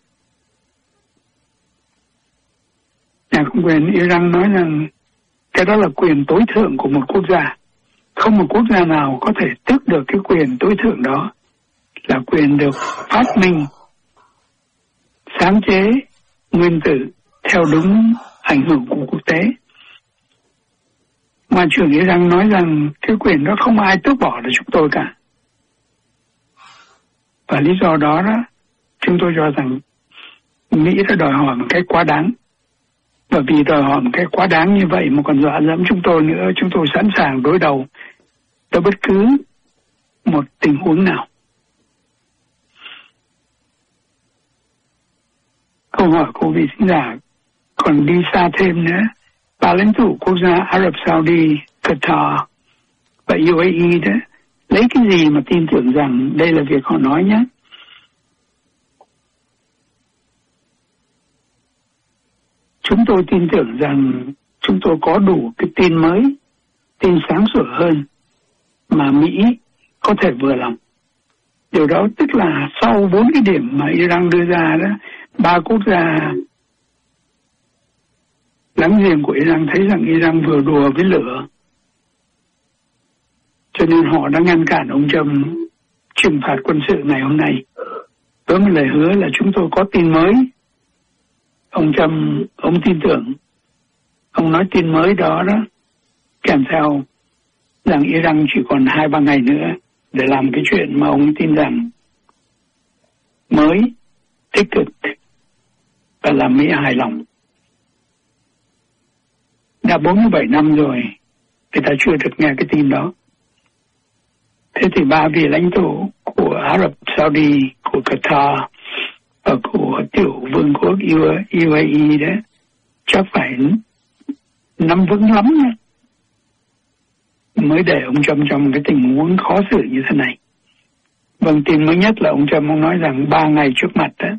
Nhà công quyền Iran nói rằng cái đó là quyền tối thượng của một quốc gia. Không một quốc gia nào có thể tước được cái quyền tối thượng đó, là quyền được phát minh, sáng chế nguyên tử theo đúng ảnh hưởng của quốc tế. Ngoại trưởng Iran nói rằng cái quyền đó không ai tước bỏ được chúng tôi cả. Và lý do đó đó, chúng tôi cho rằng Mỹ đã đòi hỏi một cái quá đáng. Bởi vì đòi hỏi một cái quá đáng như vậy mà còn dọa dẫm chúng tôi nữa, chúng tôi sẵn sàng đối đầu tới bất cứ một tình huống nào. Câu hỏi của vị khán giả còn đi xa thêm nữa. Bà lãnh tụ quốc gia Ả Rập Saudi, Qatar và u a e đó, lấy cái gì mà tin tưởng rằng đây là việc họ nói nhé? Chúng tôi tin tưởng rằng chúng tôi có đủ cái tin mới, tin sáng sủa hơn mà Mỹ có thể vừa lòng. Điều đó tức là sau bốn cái điểm mà Iran đưa ra đó, ba quốc gia láng giềng của Iran thấy rằng Iran vừa đùa với lửa, cho nên họ đã ngăn cản ông Trump trừng phạt quân sự ngày hôm nay với một lời hứa là chúng tôi có tin mới. Ông Trump, ông tin tưởng, ông nói tin mới đó đó kèm theo rằng Iran chỉ còn hai ba ngày nữa để làm cái chuyện mà ông tin rằng mới, tích cực và làm Mỹ hài lòng. Đã bốn mươi bảy năm rồi, người ta chưa được nghe cái tin đó. Thế thì ba vị lãnh tụ của Ả Rập Saudi, của Qatar và của tiểu vương quốc u a e đó chắc phải nắm vững lắm nha, mới để ông Trump trong cái tình huống khó xử như thế này. Vâng, tin mới nhất là ông Trump ông nói rằng ba ngày trước mặt đó,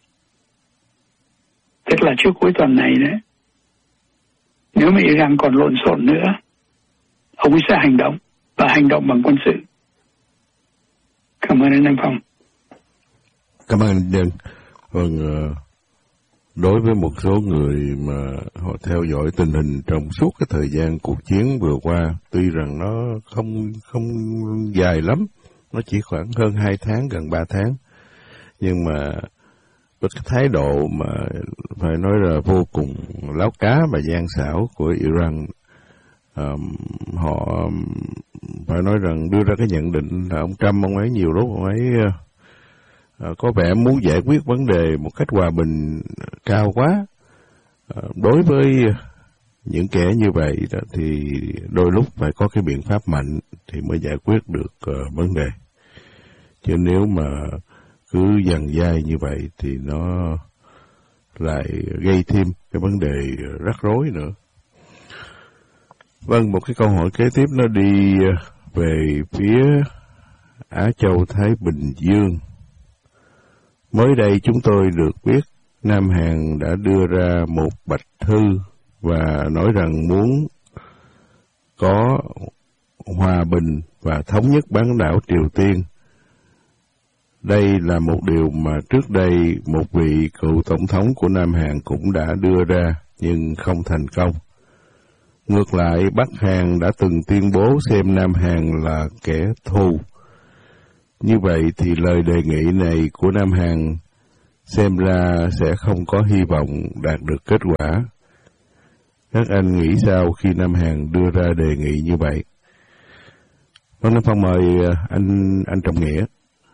tức là trước cuối tuần này đó, nếu mà Iran còn lộn xộn nữa, ông ấy sẽ hành động và hành động bằng quân sự. Cảm ơn anh Nam Phong. Cảm ơn anh Nhân. Vâng, đối với một số người mà họ theo dõi tình hình trong suốt cái thời gian cuộc chiến vừa qua, tuy rằng nó không không dài lắm, nó chỉ khoảng hơn hai tháng, gần ba tháng, nhưng mà với cái thái độ mà phải nói là vô cùng láo cá và gian xảo của Iran, um, họ phải nói rằng đưa ra cái nhận định là ông Trump, ông ấy nhiều lúc ông ấy uh, có vẻ muốn giải quyết vấn đề một cách hòa bình cao quá. Uh, đối với những kẻ như vậy đó, thì đôi lúc phải có cái biện pháp mạnh thì mới giải quyết được uh, vấn đề. Chứ nếu mà cứ dằn dai như vậy thì nó lại gây thêm cái vấn đề rắc rối nữa. Vâng, một cái câu hỏi kế tiếp nó đi về phía Á Châu Thái Bình Dương. Mới đây chúng tôi được biết Nam Hàn đã đưa ra một bạch thư và nói rằng muốn có hòa bình và thống nhất bán đảo Triều Tiên. Đây là một điều mà trước đây một vị cựu tổng thống của Nam Hàn cũng đã đưa ra nhưng không thành công. Ngược lại, Bắc Hàn đã từng tuyên bố xem Nam Hàn là kẻ thù. Như vậy thì lời đề nghị này của Nam Hàn xem ra sẽ không có hy vọng đạt được kết quả. Các anh nghĩ sao khi Nam Hàn đưa ra đề nghị như vậy? Vâng, Nam Phong mời anh anh Trọng Nghĩa.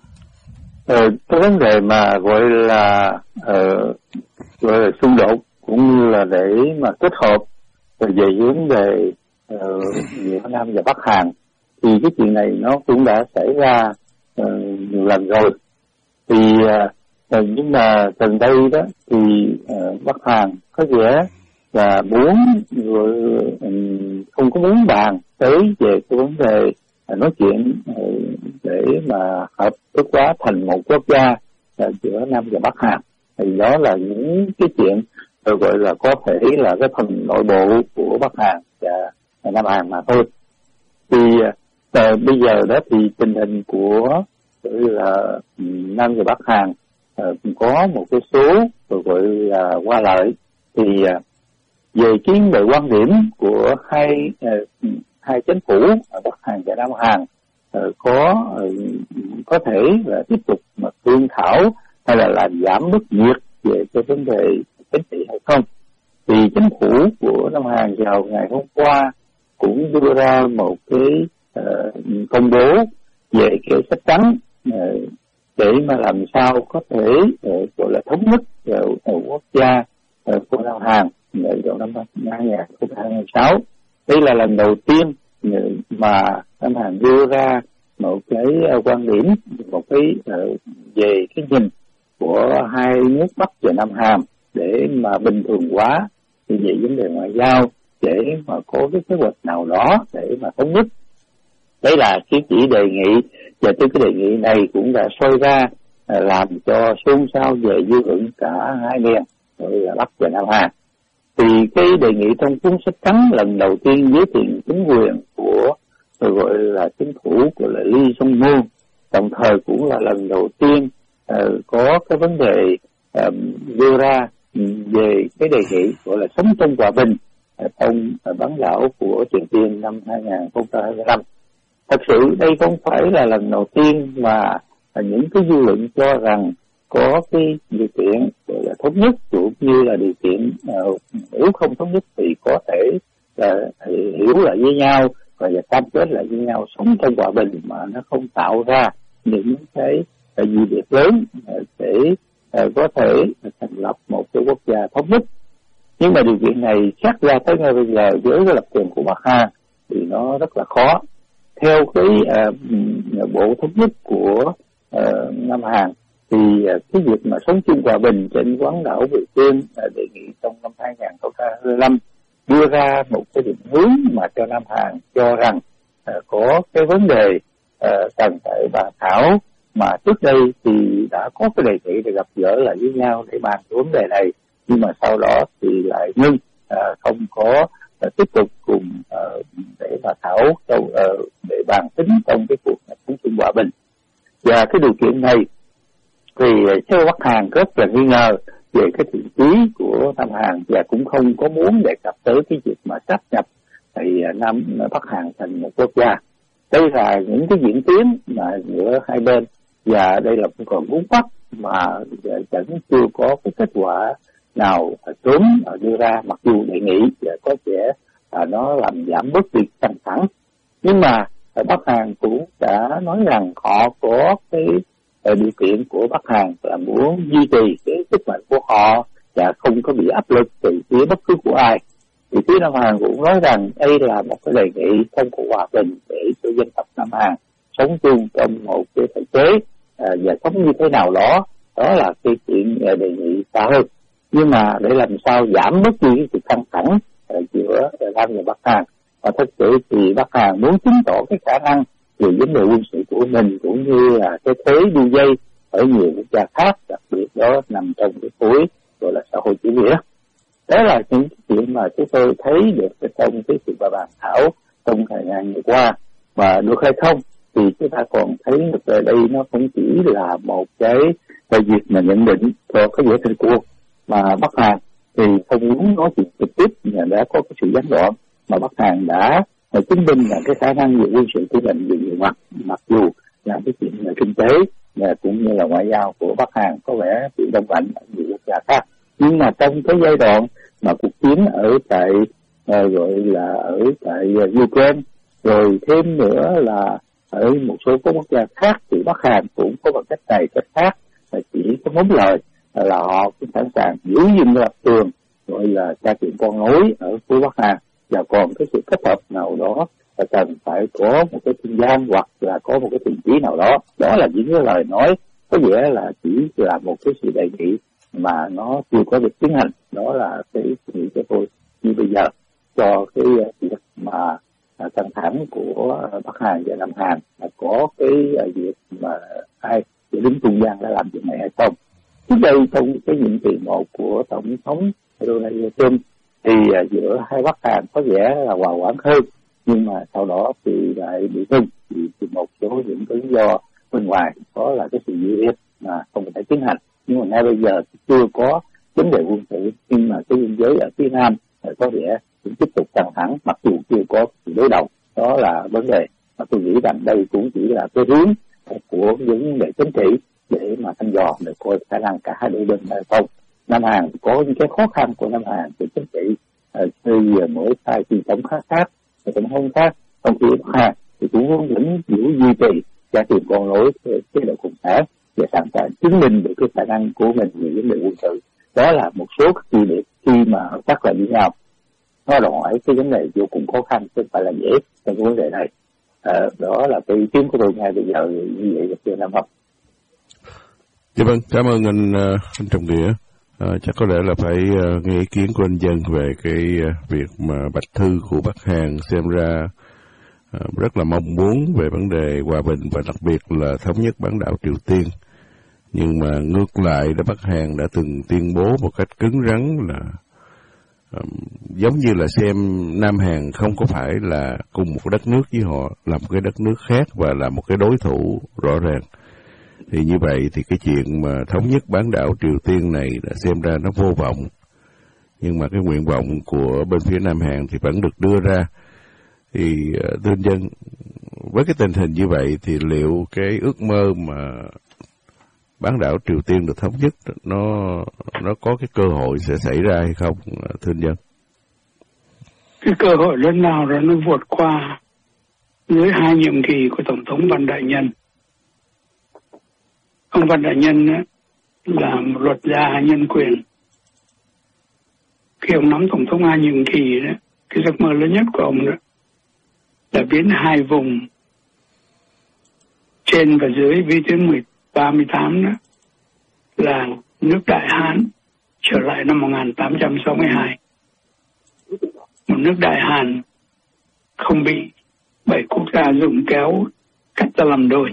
Ờ, cái vấn đề mà gọi là uh, gọi là xung đột cũng như là để mà kết hợp về vấn đề uh, giữa Nam và Bắc Hàn thì cái chuyện này nó cũng đã xảy ra uh, nhiều lần rồi. Thì uh, nhưng mà gần đây đó thì uh, Bắc Hàn có vẻ là muốn um, không có muốn bàn tới về cái vấn đề uh, nói chuyện uh, để mà hợp thức hóa thành một quốc gia uh, giữa Nam và Bắc Hàn. Thì đó là những cái chuyện tôi gọi là có thể là cái phần nội bộ của Bắc Hàn và Nam Hàn mà thôi. Thì uh, bây giờ đó thì tình hình của là Nam và Bắc Hàn uh, có một cái số tôi gọi là qua lại. Thì uh, về cái về quan điểm của hai uh, hai chính phủ ở Bắc Hàn và Nam Hàn uh, có uh, có thể là tiếp tục mà thương thảo hay là làm giảm mức nhiệt về cái vấn đề chính trị hay không. Thì chính phủ của Nam Hàn vào ngày hôm qua cũng đưa ra một cái uh, công bố về cái sách trắng uh, để mà làm sao có thể uh, gọi là thống nhất ở, ở quốc gia uh, của Nam Hàn vào năm hai nghìn không trăm hai mươi sáu. Đây là lần đầu tiên mà Nam Hàn đưa ra một cái uh, quan điểm, một cái uh, về cái nhìn của hai nước Bắc và Nam Hàn để mà bình thường hóa thì về vấn đề ngoại giao, để mà có cái kế hoạch nào đó để mà thống nhất. Đấy là cái chỉ đề nghị, và từ cái đề nghị này cũng đã soi ra làm cho xôn xao về dư luận cả hai miền, rồi là Bắc và Nam Hàn. Thì cái đề nghị trong cuốn sách trắng lần đầu tiên giới thiệu chính quyền của rồi gọi là chính phủ của là Lee Song Moon, đồng thời cũng là lần đầu tiên uh, có cái vấn đề uh, đưa ra về cái đề nghị gọi là sống trong hòa bình uh, trong uh, bán đảo của Triều Tiên năm hai nghìn không trăm hai mươi lăm. Thật sự đây không phải là lần đầu tiên mà uh, những cái dư luận cho rằng có cái điều kiện gọi là thống nhất cũng như là điều kiện uh, nếu không thống nhất thì có thể uh, hiểu lại với nhau và cam kết lại với nhau sống trong hòa bình mà nó không tạo ra những cái gì việc lớn để uh, có thể thành lập một cái quốc gia thống nhất. Nhưng mà điều kiện này xét ra tới ngay bây giờ với cái lập trường của Bắc Hàn thì nó rất là khó. Theo cái uh, bộ thống nhất của uh, Nam Hàn thì uh, cái việc mà sống chung hòa bình trên quán đảo Triều Tiên uh, đề nghị trong năm hai nghìn không trăm hai mươi lăm đưa ra một cái định hướng mà cho Nam Hàn cho rằng uh, có cái vấn đề uh, cần phải bàn thảo, mà trước đây thì đã có cái đề nghị để gặp gỡ lại với nhau để bàn cái vấn đề này, nhưng mà sau đó thì lại ngưng, uh, không có uh, tiếp tục cùng uh, để mà thảo trong, uh, để bàn tính trong cái cuộc sống chung hòa bình. Và cái điều kiện này thì theo Bắc Hàn rất là nghi ngờ về cái thiện chí của Nam Hàn và cũng không có muốn đề cập tới cái việc mà sáp nhập thì Nam Bắc Hàn thành một quốc gia. Đây là những cái diễn tiến mà giữa hai bên, và đây là còn vướng mắc mà vẫn chưa có cái kết quả nào sớm đưa ra, mặc dù đề nghị và có vẻ là nó làm giảm bớt đi căng thẳng. Nhưng mà Bắc Hàn cũng đã nói rằng họ có cái điều kiện của Bắc Hàn là muốn duy trì cái sức mạnh của họ và không có bị áp lực từ phía bất cứ của ai. Thì phía Nam Hàn cũng nói rằng đây là một cái đề nghị không có hòa bình để cho dân tộc Nam Hàn sống chung trong một cái thể chế à, và sống như thế nào đó. Đó là cái chuyện đề nghị xa hơn. Nhưng mà để làm sao giảm bớt đi cái sự căng thẳng giữa Nam và Bắc Hàn, và thực sự thì Bắc Hàn muốn chứng tỏ cái khả năng về vấn đề quân sự của mình cũng như là cái thế đu dây ở nhiều quốc gia khác, đặc biệt đó nằm trong cái khối gọi là xã hội chủ nghĩa. Đó là những chuyện mà chúng tôi thấy được trong cái sự bàn thảo trong thời gian vừa qua. Mà được hay không thì chúng ta còn thấy được ở đây nó không chỉ là một cái cái việc mà nhận định cho cái giữa thành cuộc, mà Bắc Hàn thì không muốn nói chuyện trực tiếp và đã có cái sự gián đoạn, mà Bắc Hàn đã chứng minh là cái khả năng về quân sự của mình về nhiều mặt, mặc dù làm cái chuyện là kinh tế và cũng như là ngoại giao của Bắc Hàn có vẻ bị đông lạnh ở nhiều quốc gia khác. Nhưng mà trong cái giai đoạn mà cuộc chiến ở tại uh, gọi là ở tại uh, Ukraine, rồi thêm nữa là ở một số các quốc gia khác, thì Bắc Hàn cũng có một cách này cách khác, là chỉ có món lời là họ cũng sẵn sàng giữ gìn lập trường gọi là tra chuyện con nối ở phía Bắc Hàn, và còn cái sự kết hợp nào đó là cần phải có một cái trung gian hoặc là có một cái thiện chí nào đó. Đó là những cái lời nói có vẻ là chỉ là một cái sự đề nghị mà nó chưa có được tiến hành. Đó là cái suy nghĩ của tôi như bây giờ cho cái việc mà căng thẳng của Bắc Hàn và Nam Hàn là có cái việc mà ai để đứng trung gian đã làm chuyện này hay không. Trước đây trong cái nhiệm kỳ một của Tổng thống Donald Trump thì giữa hai Bắc Hàn có vẻ là hòa hoãn hơn, nhưng mà sau đó thì lại bị ngưng vì một số những cái lý do bên ngoài, đó là cái sự dị biệt mà không thể tiến hành. Nhưng mà ngay bây giờ chưa có vấn đề quân sự, nhưng mà cái biên giới ở phía Nam có vẻ cũng tiếp tục căng thẳng mặc dù chưa có sự đối đầu. Đó là vấn đề mà tôi nghĩ rằng đây cũng chỉ là cái hướng của những vấn đề chính trị để mà thăm dò để coi khả năng cả hai đôi bên hay không. Nam Hàn có những cái khó khăn của Nam Hàn về chính trị khi mỗi sai truyền thống khác khác và tổng thống khác, trong khi Bắc Hàn thì cũng muốn vẫn giữ duy trì gia tiền con nối chế độ cộng sản và sẵn sàng chứng minh được cái khả năng của mình về vấn đề quân sự. Đó là một số các chi tiết khi mà hợp tác lại với nhau. Nó đòi hỏi cái vấn đề vô cùng khó khăn chứ không phải là dễ trong cái vấn đề này. À, đó là cái ý kiến của tôi ngay bây giờ như vậy là chưa Nam Học. Dạ vâng, cảm ơn anh, anh Trọng Nghĩa. À, chắc có lẽ là phải uh, nghe ý kiến của anh Dân về cái uh, việc mà bạch thư của Bắc Hàn xem ra uh, rất là mong muốn về vấn đề hòa bình và đặc biệt là thống nhất bán đảo Triều Tiên. Nhưng mà ngược lại đó, Bắc Hàn đã từng tuyên bố một cách cứng rắn là um, giống như là xem Nam Hàn không có phải là cùng một đất nước với họ, là một cái đất nước khác và là một cái đối thủ rõ ràng. Thì như vậy thì cái chuyện mà thống nhất bán đảo Triều Tiên này đã xem ra nó vô vọng. Nhưng mà cái nguyện vọng của bên phía Nam Hàn thì vẫn được đưa ra. Thì thưa anh Dân, với cái tình hình như vậy thì liệu cái ước mơ mà bán đảo Triều Tiên được thống nhất nó nó có cái cơ hội sẽ xảy ra hay không, thưa anh Dân? Cái cơ hội lớn nào rồi nó vượt qua dưới hai nhiệm kỳ của Tổng thống Văn Đại Nhân. Ông Văn Đại Nhân là một luật gia nhân quyền. Khi ông nắm Tổng thống hai nhiệm kỳ đó, cái giấc mơ lớn nhất của ông đó là biến hai vùng trên và dưới vĩ tuyến ba mươi tám đó là nước Đại Hán trở lại năm một nghìn tám trăm sáu mươi hai. Một nước Đại Hàn không bị bảy quốc gia dùng kéo cắt ra làm đôi.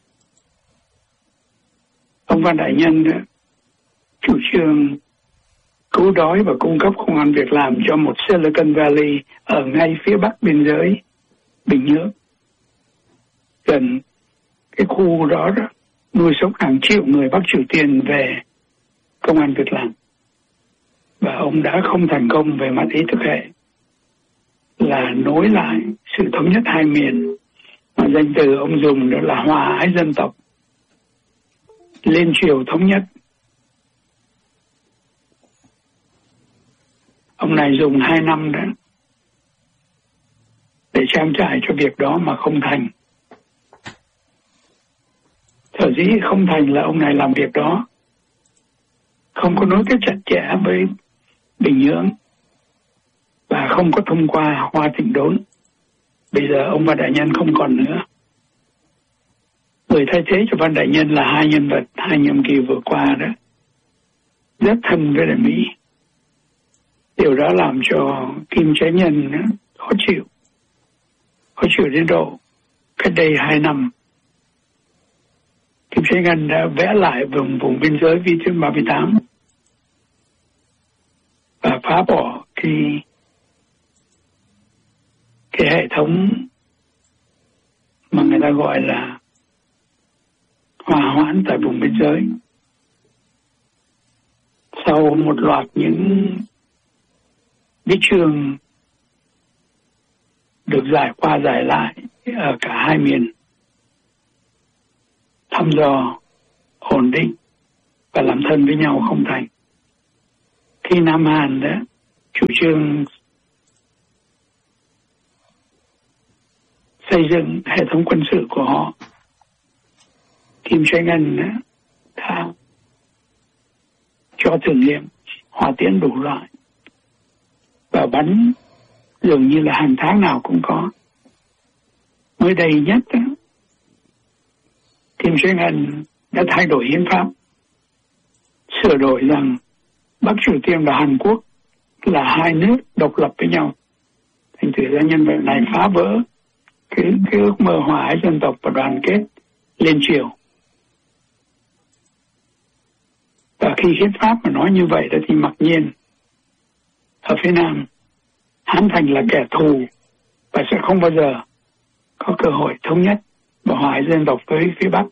Ông Văn Đại Nhân đó, chủ trương cứu đói và cung cấp công ăn việc làm cho một Silicon Valley ở ngay phía bắc biên giới Bình Nhưỡng. Gần cái khu đó, đó nuôi sống hàng triệu người Bắc Triều Tiên về công ăn việc làm. Và ông đã không thành công về mặt ý thức hệ là nối lại sự thống nhất hai miền, mà danh từ ông dùng đó là hòa ái dân tộc, lên triều thống nhất. Ông này dùng hai năm đó để trang trải cho việc đó mà không thành. Sở dĩ không thành là ông này làm việc đó không có nối kết chặt chẽ với Bình Nhưỡng và không có thông qua Hoa Thịnh Đốn. Bây giờ ông Văn Đại Nhân không còn nữa. Người thay thế cho Văn Đại Nhân là hai nhân vật hai nhiệm kỳ vừa qua đó rất thân với lại Mỹ. Điều đó làm cho Kim Chánh Nhân khó chịu. Khó chịu đến độ cách đây hai năm Kim Chánh Nhân đã vẽ lại vùng vùng biên giới vĩ tuyến ba mươi tám và phá bỏ cái cái hệ thống mà người ta gọi là hòa hoãn tại vùng biên giới. Sau một loạt những cái chương được giải qua giải lại ở cả hai miền, thăm dò, ổn định và làm thân với nhau không thành. Khi Nam Hàn đã chủ trương xây dựng hệ thống quân sự của họ, Kim Jong Un đã cho thử nghiệm hỏa tiễn đủ loại và bắn dường như là hàng tháng nào cũng có. Mới đây nhất, Kim Jong Un đã thay đổi hiến pháp, sửa đổi rằng Bắc Triều Tiên và Hàn Quốc là hai nước độc lập với nhau. Thành thử ra nhân vật này phá vỡ cái, cái ước mơ hòa ái dân tộc và đoàn kết liên triều. Và khi hiến pháp mà nói như vậy đó thì mặc nhiên ở phía Nam, Hán Thành là kẻ thù và sẽ không bao giờ có cơ hội thống nhất và hòa ái dân tộc với phía Bắc.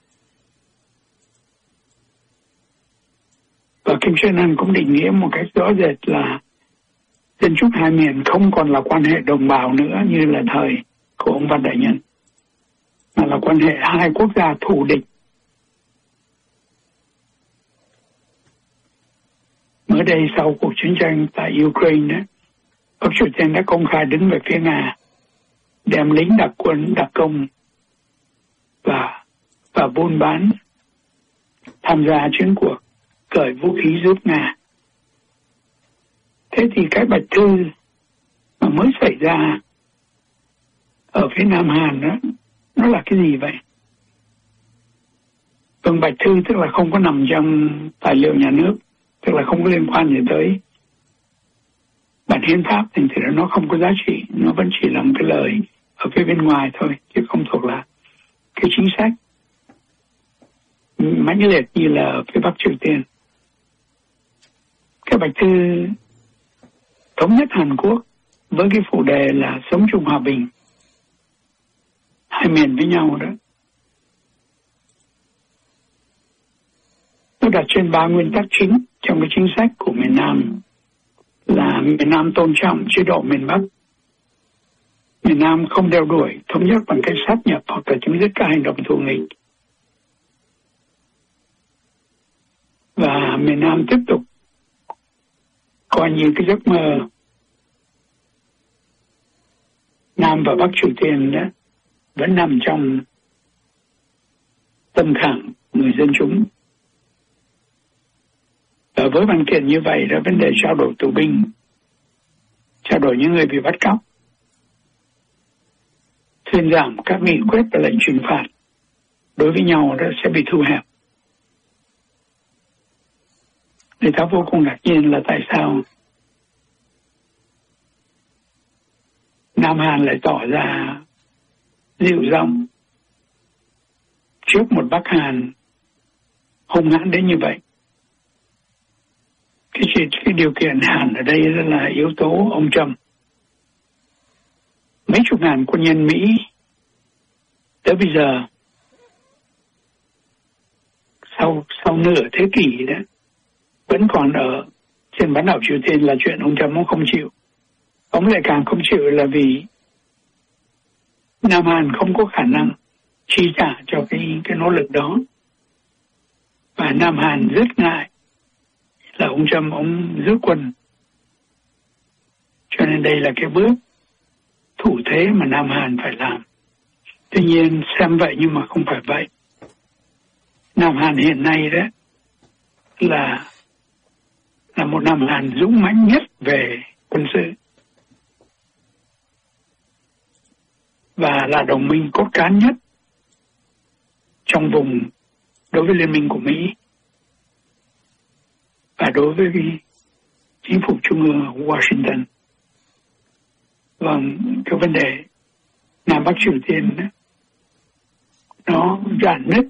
Và Kim Jong Un cũng định nghĩa một cách rõ rệt là dân Trúc hai miền không còn là quan hệ đồng bào nữa như là thời của ông Văn Đại Nhân, mà là quan hệ hai quốc gia thù địch. Mới đây sau cuộc chiến tranh tại Ukraine, Bắc Triều Tiên đã công khai đứng về phía Nga, đem lính đặc quân, đặc công và và buôn bán tham gia chiến cuộc cởi vũ khí giúp Nga. Thế thì cái Bạch Thư mà mới xảy ra ở phía Nam Hàn đó, nó là cái gì vậy? Vâng, Bạch Thư tức là không có nằm trong tài liệu nhà nước, tức là không có liên quan gì tới bản hiến pháp, thì nó không có giá trị, nó vẫn chỉ là một cái lời ở phía bên ngoài thôi, chứ không thuộc là cái chính sách mãnh liệt như là ở phía Bắc Triều Tiên. Cái Bạch Thư thống nhất Hàn Quốc với cái phụ đề là sống chung hòa bình, hai miền với nhau đó. Nó đặt trên ba nguyên tắc chính trong cái chính sách của miền Nam là miền Nam tôn trọng chế độ miền Bắc. Miền Nam không đeo đuổi thống nhất bằng cách sát nhập hoặc là chấm dứt các hành động thù nghịch. Và miền Nam tiếp tục coi như cái giấc mơ Nam và Bắc Triều Tiên đó vẫn nằm trong tâm khảm người dân chúng. Và với văn kiện như vậy đó, vấn đề trao đổi tù binh, trao đổi những người bị bắt cóc, thuyên giảm các nghị quyết và lệnh trừng phạt đối với nhau đó sẽ bị thu hẹp. Người ta vô cùng ngạc nhiên là tại sao Nam Hàn lại tỏ ra dịu giọng trước một Bắc Hàn hung hãn đến như vậy. Cái, cái điều kiện Hàn ở đây là yếu tố ông Trump. Mấy chục ngàn quân nhân Mỹ tới bây giờ, sau sau nửa thế kỷ đó, vẫn còn ở trên bán đảo Triều Tiên là chuyện ông Trump ông không chịu. Ông lại càng không chịu là vì Nam Hàn không có khả năng chi trả cho cái, cái nỗ lực đó. Và Nam Hàn rất ngại là ông Trump ông rút quân. Cho nên đây là cái bước thủ thế mà Nam Hàn phải làm. Tuy nhiên xem vậy nhưng mà không phải vậy. Nam Hàn hiện nay đó là là một Nam Hàn dũng mãnh nhất về quân sự và là đồng minh cốt cán nhất trong vùng đối với Liên minh của Mỹ và đối với chính phủ trung ương ở Washington. Vâng, cái vấn đề Nam Bắc Triều Tiên đó, nó rạn nứt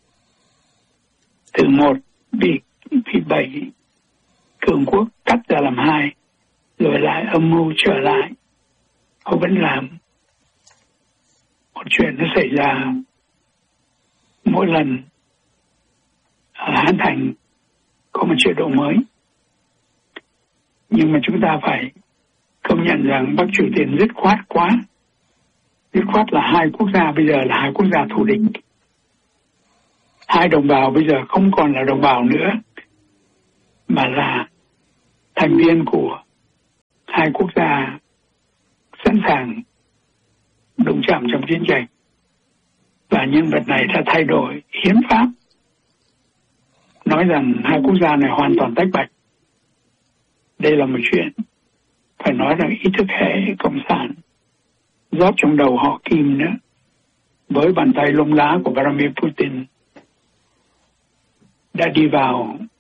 từ một bị bị bảy cường quốc cắt ra làm hai, rồi lại âm mưu trở lại. Họ vẫn làm một chuyện nó xảy ra mỗi lần ở Hán Thành có một chế độ mới. Nhưng mà chúng ta phải công nhận rằng Bắc Triều Tiên dứt khoát quá. Dứt khoát là hai quốc gia bây giờ là hai quốc gia thù địch. hai đồng bào bây giờ không còn là đồng bào nữa, mà là thành viên của hai quốc gia sẵn sàng đụng chạm trong chiến tranh. Và nhân vật này đã thay đổi hiến pháp, nói rằng hai quốc gia này hoàn toàn tách bạch. Đây là một chuyện phải nói rằng ý thức hệ cộng sản rót trong đầu họ kim nữa, với bàn tay lông lá của Vladimir Putin đã đi vào